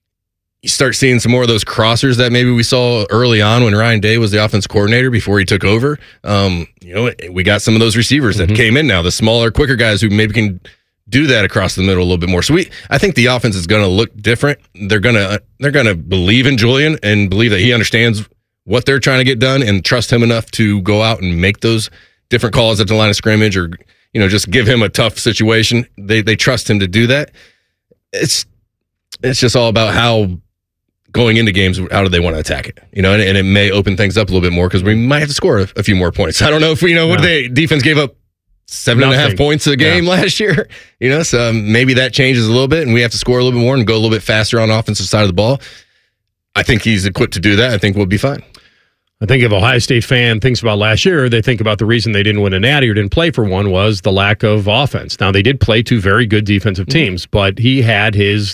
you start seeing some more of those crossers that maybe we saw early on when Ryan Day was the offense coordinator before he took over. Um, you know, we got some of those receivers that mm-hmm. came in now, the smaller, quicker guys who maybe can do that across the middle a little bit more. So we, I think the offense is going to look different. They're going to, they're going to believe in Julian and believe that he understands what they're trying to get done, and trust him enough to go out and make those different calls at the line of scrimmage, or, you know, just give him a tough situation. They, they trust him to do that. It's, it's just all about how, going into games, how do they want to attack it? You know, and, and it may open things up a little bit more, because we might have to score a, a few more points. I don't know if we you know what no. they defense gave up seven Nothing. and a half points a game yeah. last year. You know, so um, maybe that changes a little bit, and we have to score a little bit more and go a little bit faster on the offensive side of the ball. I think he's equipped to do that. I think we'll be fine. I think if Ohio State fan thinks about last year, they think about the reason they didn't win a natty or didn't play for one was the lack of offense. Now, they did play two very good defensive teams, mm-hmm. but he had his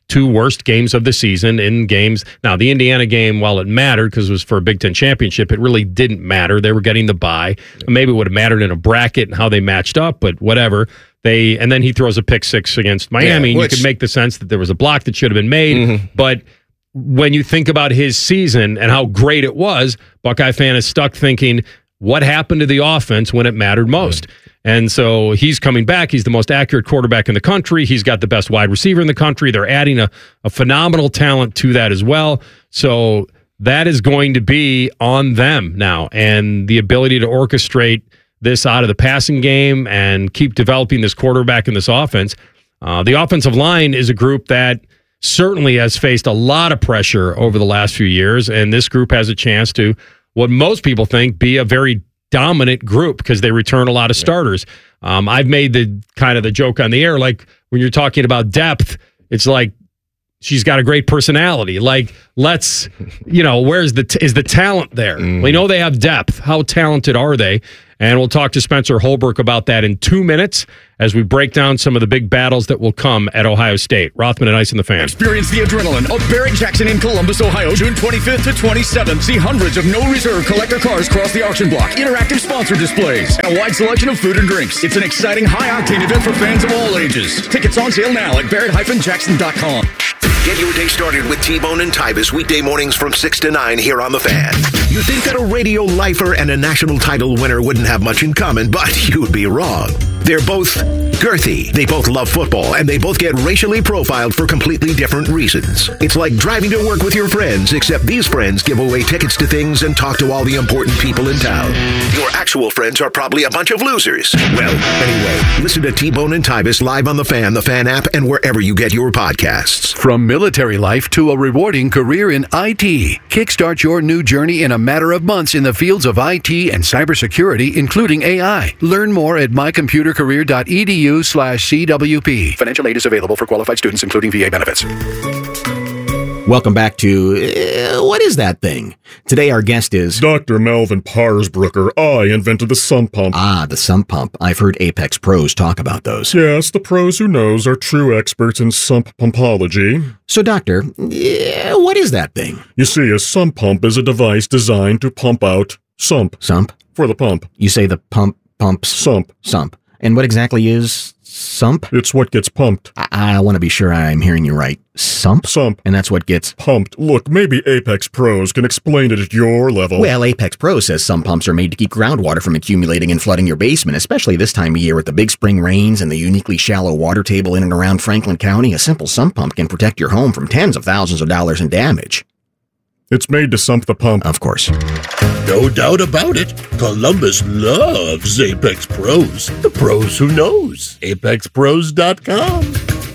two worst games of the season in games. Now, the Indiana game, while it mattered because it was for a Big Ten championship, it really didn't matter. They were getting the bye. Maybe it would have mattered in a bracket and how they matched up, but whatever. They And then he throws a pick six against Miami. Yeah, which, you could make the sense that there was a block that should have been made, mm-hmm. but when you think about his season and how great it was, Buckeye fan is stuck thinking, what happened to the offense when it mattered most? Mm-hmm. And so he's coming back. He's the most accurate quarterback in the country. He's got the best wide receiver in the country. They're adding a, a phenomenal talent to that as well. So that is going to be on them now. And the ability to orchestrate this out of the passing game and keep developing this quarterback in this offense. Uh, the offensive line is a group that certainly has faced a lot of pressure over the last few years. And this group has a chance to, what most people think, be a very dominant group because they return a lot of starters. Um, I've made the kind of the joke on the air, like when you're talking about depth, it's like she's got a great personality. Like, let's, you know, where's the, t- is the talent there? Mm. We know they have depth. How talented are they? And we'll talk to Spencer Holbrook about that in two minutes as we break down some of the big battles that will come at Ohio State. Rothman and Ice and the Fan. Experience the adrenaline of Barrett Jackson in Columbus, Ohio, June twenty-fifth to twenty-seventh. See hundreds of no-reserve collector cars cross the auction block, interactive sponsor displays, and a wide selection of food and drinks. It's an exciting, high-octane event for fans of all ages. Tickets on sale now at barrett dash jackson dot com. Get your day started with T-Bone and Tybus weekday mornings from six to nine here on The Fan. You think that a radio lifer and a national title winner wouldn't have much in common, but you'd be wrong. They're both girthy, they both love football, and they both get racially profiled for completely different reasons. It's like driving to work with your friends, except these friends give away tickets to things and talk to all the important people in town. Your actual friends are probably a bunch of losers. Well, anyway, listen to T-Bone and Tybus live on The Fan, the Fan app, and wherever you get your podcasts. From military life to a rewarding career in I T, kickstart your new journey in a matter of months in the fields of I T and cybersecurity, including A I. Learn more at my computer career dot e d u slash c w p. Financial aid is available for qualified students, including V A benefits. Welcome back to uh, What Is That Thing? Today our guest is Doctor Melvin Parsbrucker. I invented the sump pump. Ah, the sump pump. I've heard Apex pros talk about those. Yes, the pros who knows are true experts in sump pumpology. So, doctor, uh, what is that thing? You see, a sump pump is a device designed to pump out sump. Sump? For the pump. You say the pump pumps? Sump. Sump. And what exactly is sump? It's what gets pumped. I, I want to be sure I'm hearing you right. Sump? Sump. And that's what gets pumped. Look, maybe Apex Pros can explain it at your level. Well, Apex Pros says sump pumps are made to keep groundwater from accumulating and flooding your basement, especially this time of year with the big spring rains and the uniquely shallow water table in and around Franklin County. A simple sump pump can protect your home from tens of thousands of dollars in damage. It's made to sump the pump. Of course. No doubt about it. Columbus loves Apex Pros. The pros who knows. apex pros dot com.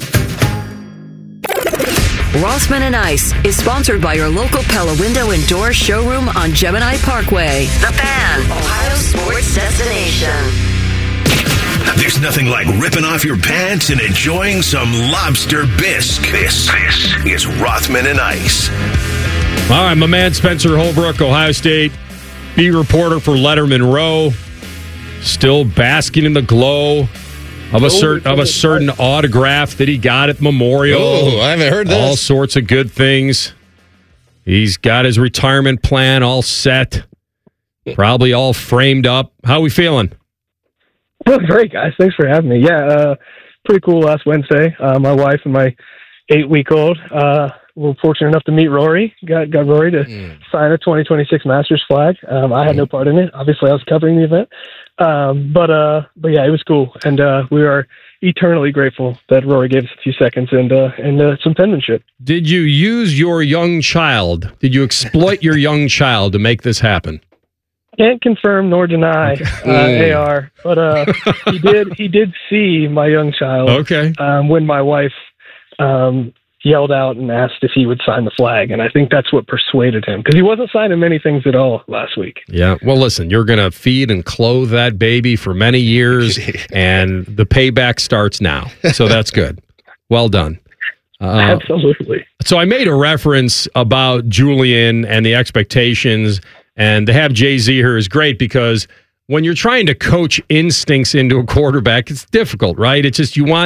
Rossman and Ice is sponsored by your local Pella Window and Door showroom on Gemini Parkway. The Fan, Ohio sports destination. There's nothing like ripping off your pants and enjoying some lobster bisque. This, this is Rothman and Ice. All right, my man Spencer Holbrook, Ohio State beat reporter for Letterman Row, still basking in the glow of a certain of a certain autograph that he got at Memorial. Oh, I haven't heard this. All sorts of good things. He's got his retirement plan all set, probably all framed up. How are we feeling? Oh, great, guys. Thanks for having me. Yeah, uh, pretty cool last Wednesday. Uh, my wife and my eight-week-old uh, were fortunate enough to meet Rory. Got got Rory to mm. sign a twenty twenty-six Masters flag. Um, I had no part in it. Obviously, I was covering the event. Um, but, uh, but yeah, it was cool. And uh, we are eternally grateful that Rory gave us a few seconds and, uh, and uh, some penmanship. Did you use your young child? Did you exploit your young child to make this happen? Can't confirm nor deny uh, A R, but uh, he did. He did see my young child. Okay. Um, when my wife um, yelled out and asked if he would sign the flag, and I think that's what persuaded him because he wasn't signing many things at all last week. Yeah. Well, listen, you're going to feed and clothe that baby for many years, and the payback starts now. So that's good. Well done. Uh, Absolutely. So I made a reference about Julian and the expectations. And to have Jay-Z here is great because when you're trying to coach instincts into a quarterback, it's difficult, right? It's just you want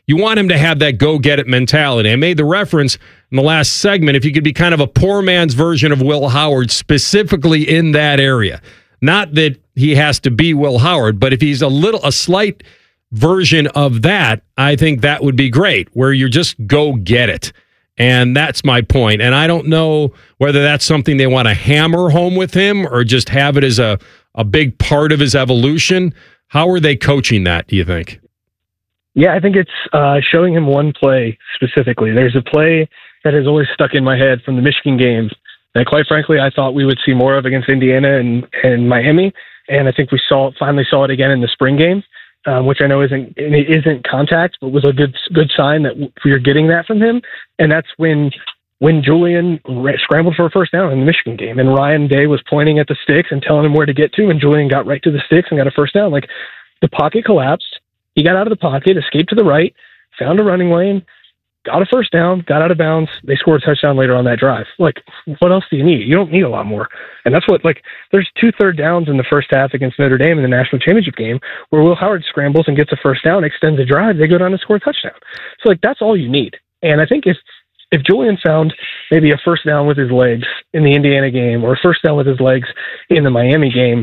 you want him to have that go-get-it mentality. I made the reference in the last segment, if you could be kind of a poor man's version of Will Howard, specifically in that area. Not that he has to be Will Howard, but if he's a little, a slight version of that, I think that would be great, where you just go get it. And that's my point. And I don't know whether that's something they want to hammer home with him or just have it as a, a big part of his evolution. How are they coaching that, do you think? Yeah, I think it's uh, showing him one play specifically. There's a play that has always stuck in my head from the Michigan game that, quite frankly, I thought we would see more of against Indiana and, and Miami. And I think we saw finally saw it again in the spring game, um, which I know isn't it isn't contact, but was a good good sign that we're getting that from him. And that's when when Julian scrambled for a first down in the Michigan game, and Ryan Day was pointing at the sticks and telling him where to get to, and Julian got right to the sticks and got a first down. Like, the pocket collapsed. He got out of the pocket, escaped to the right, found a running lane, got a first down, got out of bounds. They scored a touchdown later on that drive. Like, what else do you need? You don't need a lot more. And that's what, like, there's two third downs in the first half against Notre Dame in the national championship game where Will Howard scrambles and gets a first down, extends the drive, they go down and score a touchdown. So, like, that's all you need. And I think if if Julian found maybe a first down with his legs in the Indiana game or a first down with his legs in the Miami game,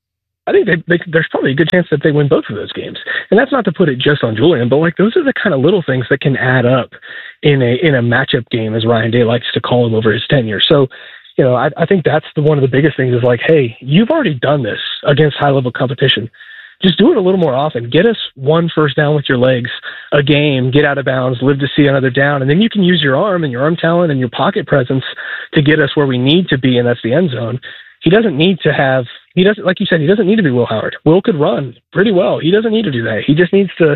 I think they, they, there's probably a good chance that they win both of those games. And that's not to put it just on Julian, but like those are the kind of little things that can add up in a in a matchup game, as Ryan Day likes to call them, over his tenure. So, you know, I, I think that's the one of the biggest things is like, hey, you've already done this against high-level competition. Just do it a little more often. Get us one first down with your legs a game, get out of bounds, live to see another down, and then you can use your arm and your arm talent and your pocket presence to get us where we need to be, and that's the end zone. He doesn't need to have, he doesn't, like you said, he doesn't need to be Will Howard. Will could run pretty well. He doesn't need to do that. He just needs to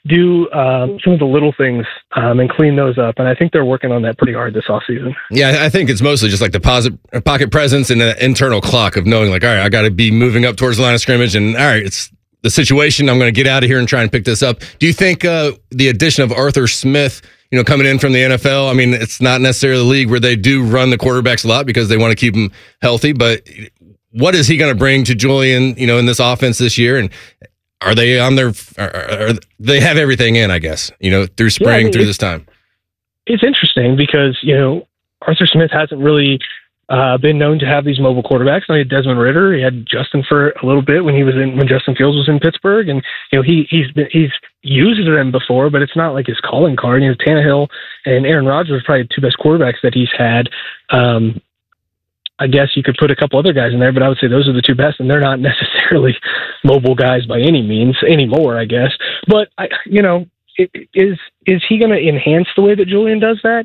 do um, some of the little things um, and clean those up. And I think they're working on that pretty hard this offseason. Yeah, I think it's mostly just like the posit- pocket presence and the internal clock of knowing like, all right, I got to be moving up towards the line of scrimmage. And all right, it's the situation. I'm going to get out of here and try and pick this up. Do you think uh, the addition of Arthur Smith, you know, coming in from the N F L, I mean, it's not necessarily a league where they do run the quarterbacks a lot because they want to keep them healthy, but what is he going to bring to Julian, you know, in this offense this year? And are they on their, are, are, they have everything in, I guess, you know, through spring, yeah, I mean, through this time? It's interesting because, you know, Arthur Smith hasn't really uh, been known to have these mobile quarterbacks. I had Desmond Ridder. He had Justin for a little bit when he was in, when Justin Fields was in Pittsburgh. And, you know, he, he's been, he's used them before, but it's not like his calling card. You know, Tannehill and Aaron Rodgers are probably the two best quarterbacks that he's had. Um, I guess you could put a couple other guys in there, but I would say those are the two best, and they're not necessarily mobile guys by any means anymore, I guess. But, I, you know, it, is is he going to enhance the way that Julian does that?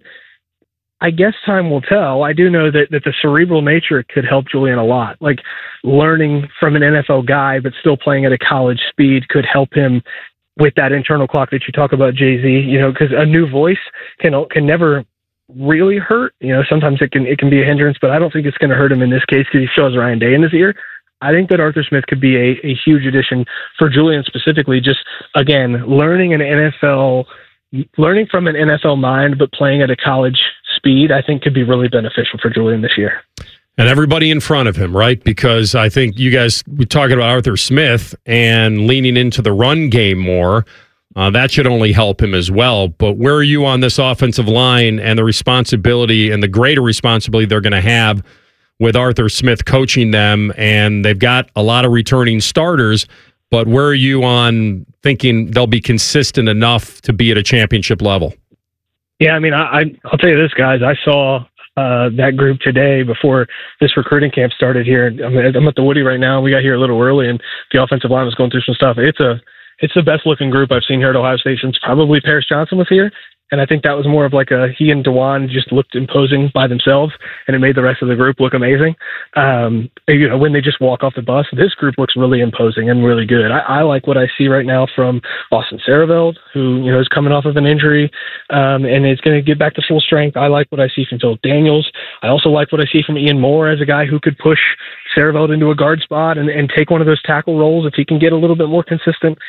I guess time will tell. I do know that, that the cerebral nature could help Julian a lot. Like, learning from an N F L guy but still playing at a college speed could help him with that internal clock that you talk about, Jay-Z, you know, because a new voice can can never really hurt. You know, sometimes it can it can be a hindrance, but I don't think it's going to hurt him in this case because he still has Ryan Day in his ear. I think that Arthur Smith could be a, a huge addition for Julian specifically. Just, again, learning an N F L, learning from an N F L mind, but playing at a college speed, I think could be really beneficial for Julian this year. And everybody in front of him, right? Because I think you guys, we're talking about Arthur Smith and leaning into the run game more. Uh, that should only help him as well. But where are you on this offensive line and the responsibility and the greater responsibility they're going to have with Arthur Smith coaching them? And they've got a lot of returning starters, but where are you on thinking they'll be consistent enough to be at a championship level? Yeah, I mean, I, I, I'll tell you this, guys. I saw uh, that group today before this recruiting camp started here. I'm, I'm at the Woody right now. We got here a little early, and the offensive line was going through some stuff. It's a It's the best looking group I've seen here at Ohio State since probably Paris Johnson was here. And I think that was more of like a, he and DeJuan just looked imposing by themselves, and it made the rest of the group look amazing. Um, you know, when they just walk off the bus, this group looks really imposing and really good. I, I like what I see right now from Austin Sareveld, who, you know, is coming off of an injury, um, and is going to get back to full strength. I like what I see from Phil Daniels. I also like what I see from Ian Moore as a guy who could push Sareveld into a guard spot and, and take one of those tackle roles if he can get a little bit more consistent.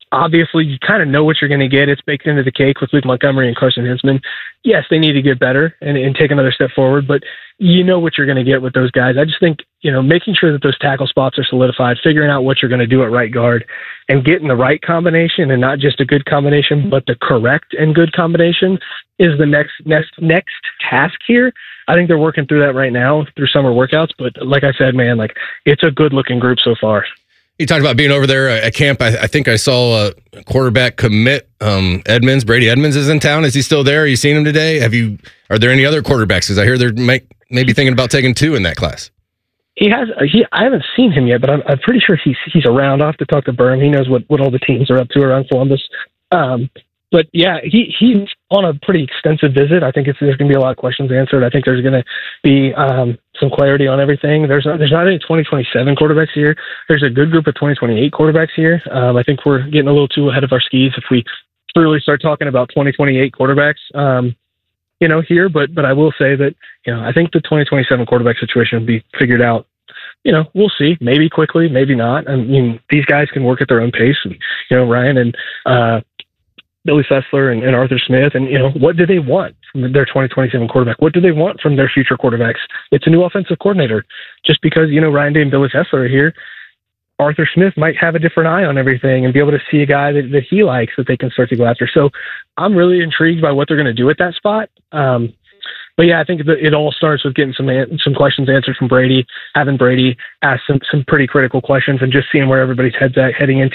obviously, you kind of know what you're going to get. It's baked into the cake with Luke Montgomery and Carson Hinsman. Yes, they need to get better and, and take another step forward, but you know what you're going to get with those guys. I just think, you know, making sure that those tackle spots are solidified, figuring out what you're going to do at right guard, and getting the right combination, and not just a good combination, but the correct and good combination, is the next next next task here. I think they're working through that right now through summer workouts. But like I said, man, like it's a good looking group so far. You talked about being over there at camp. I, I think I saw a quarterback commit. Um, Edmonds, Brady Edmonds is in town. Is he still there? Are you seen him today? Have you? Are there any other quarterbacks? Because I hear they're make, maybe thinking about taking two in that class. He has. He. I haven't seen him yet, but I'm, I'm pretty sure he's he's around. I'll have to talk to Berm. He knows what, what all the teams are up to around Columbus. Um, but yeah, he he's on a pretty extensive visit. I think it's, there's going to be a lot of questions answered. I think there's going to be um, some clarity on everything. There's not, there's not any twenty twenty-seven quarterbacks here. There's a good group of twenty twenty-eight quarterbacks here. Um, I think we're getting a little too ahead of our skis if we really start talking about twenty twenty-eight quarterbacks. Um, you know, here, but but I will say that, you know, I think the twenty twenty-seven quarterback situation will be figured out. You know, we'll see. Maybe quickly, maybe not. I mean, these guys can work at their own pace. And, you know, Ryan and uh, Billy Fessler and, and Arthur Smith, and, you know, what do they want from their twenty twenty-seven quarterback? What do they want from their future quarterbacks? It's a new offensive coordinator. Just because, you know, Ryan Day and Billy Fessler are here, Arthur Smith might have a different eye on everything and be able to see a guy that, that he likes that they can start to go after. So I'm really intrigued by what they're going to do at that spot. Um, but yeah, I think that it all starts with getting some some questions answered from Brady, having Brady ask some, some pretty critical questions, and just seeing where everybody's heads at heading into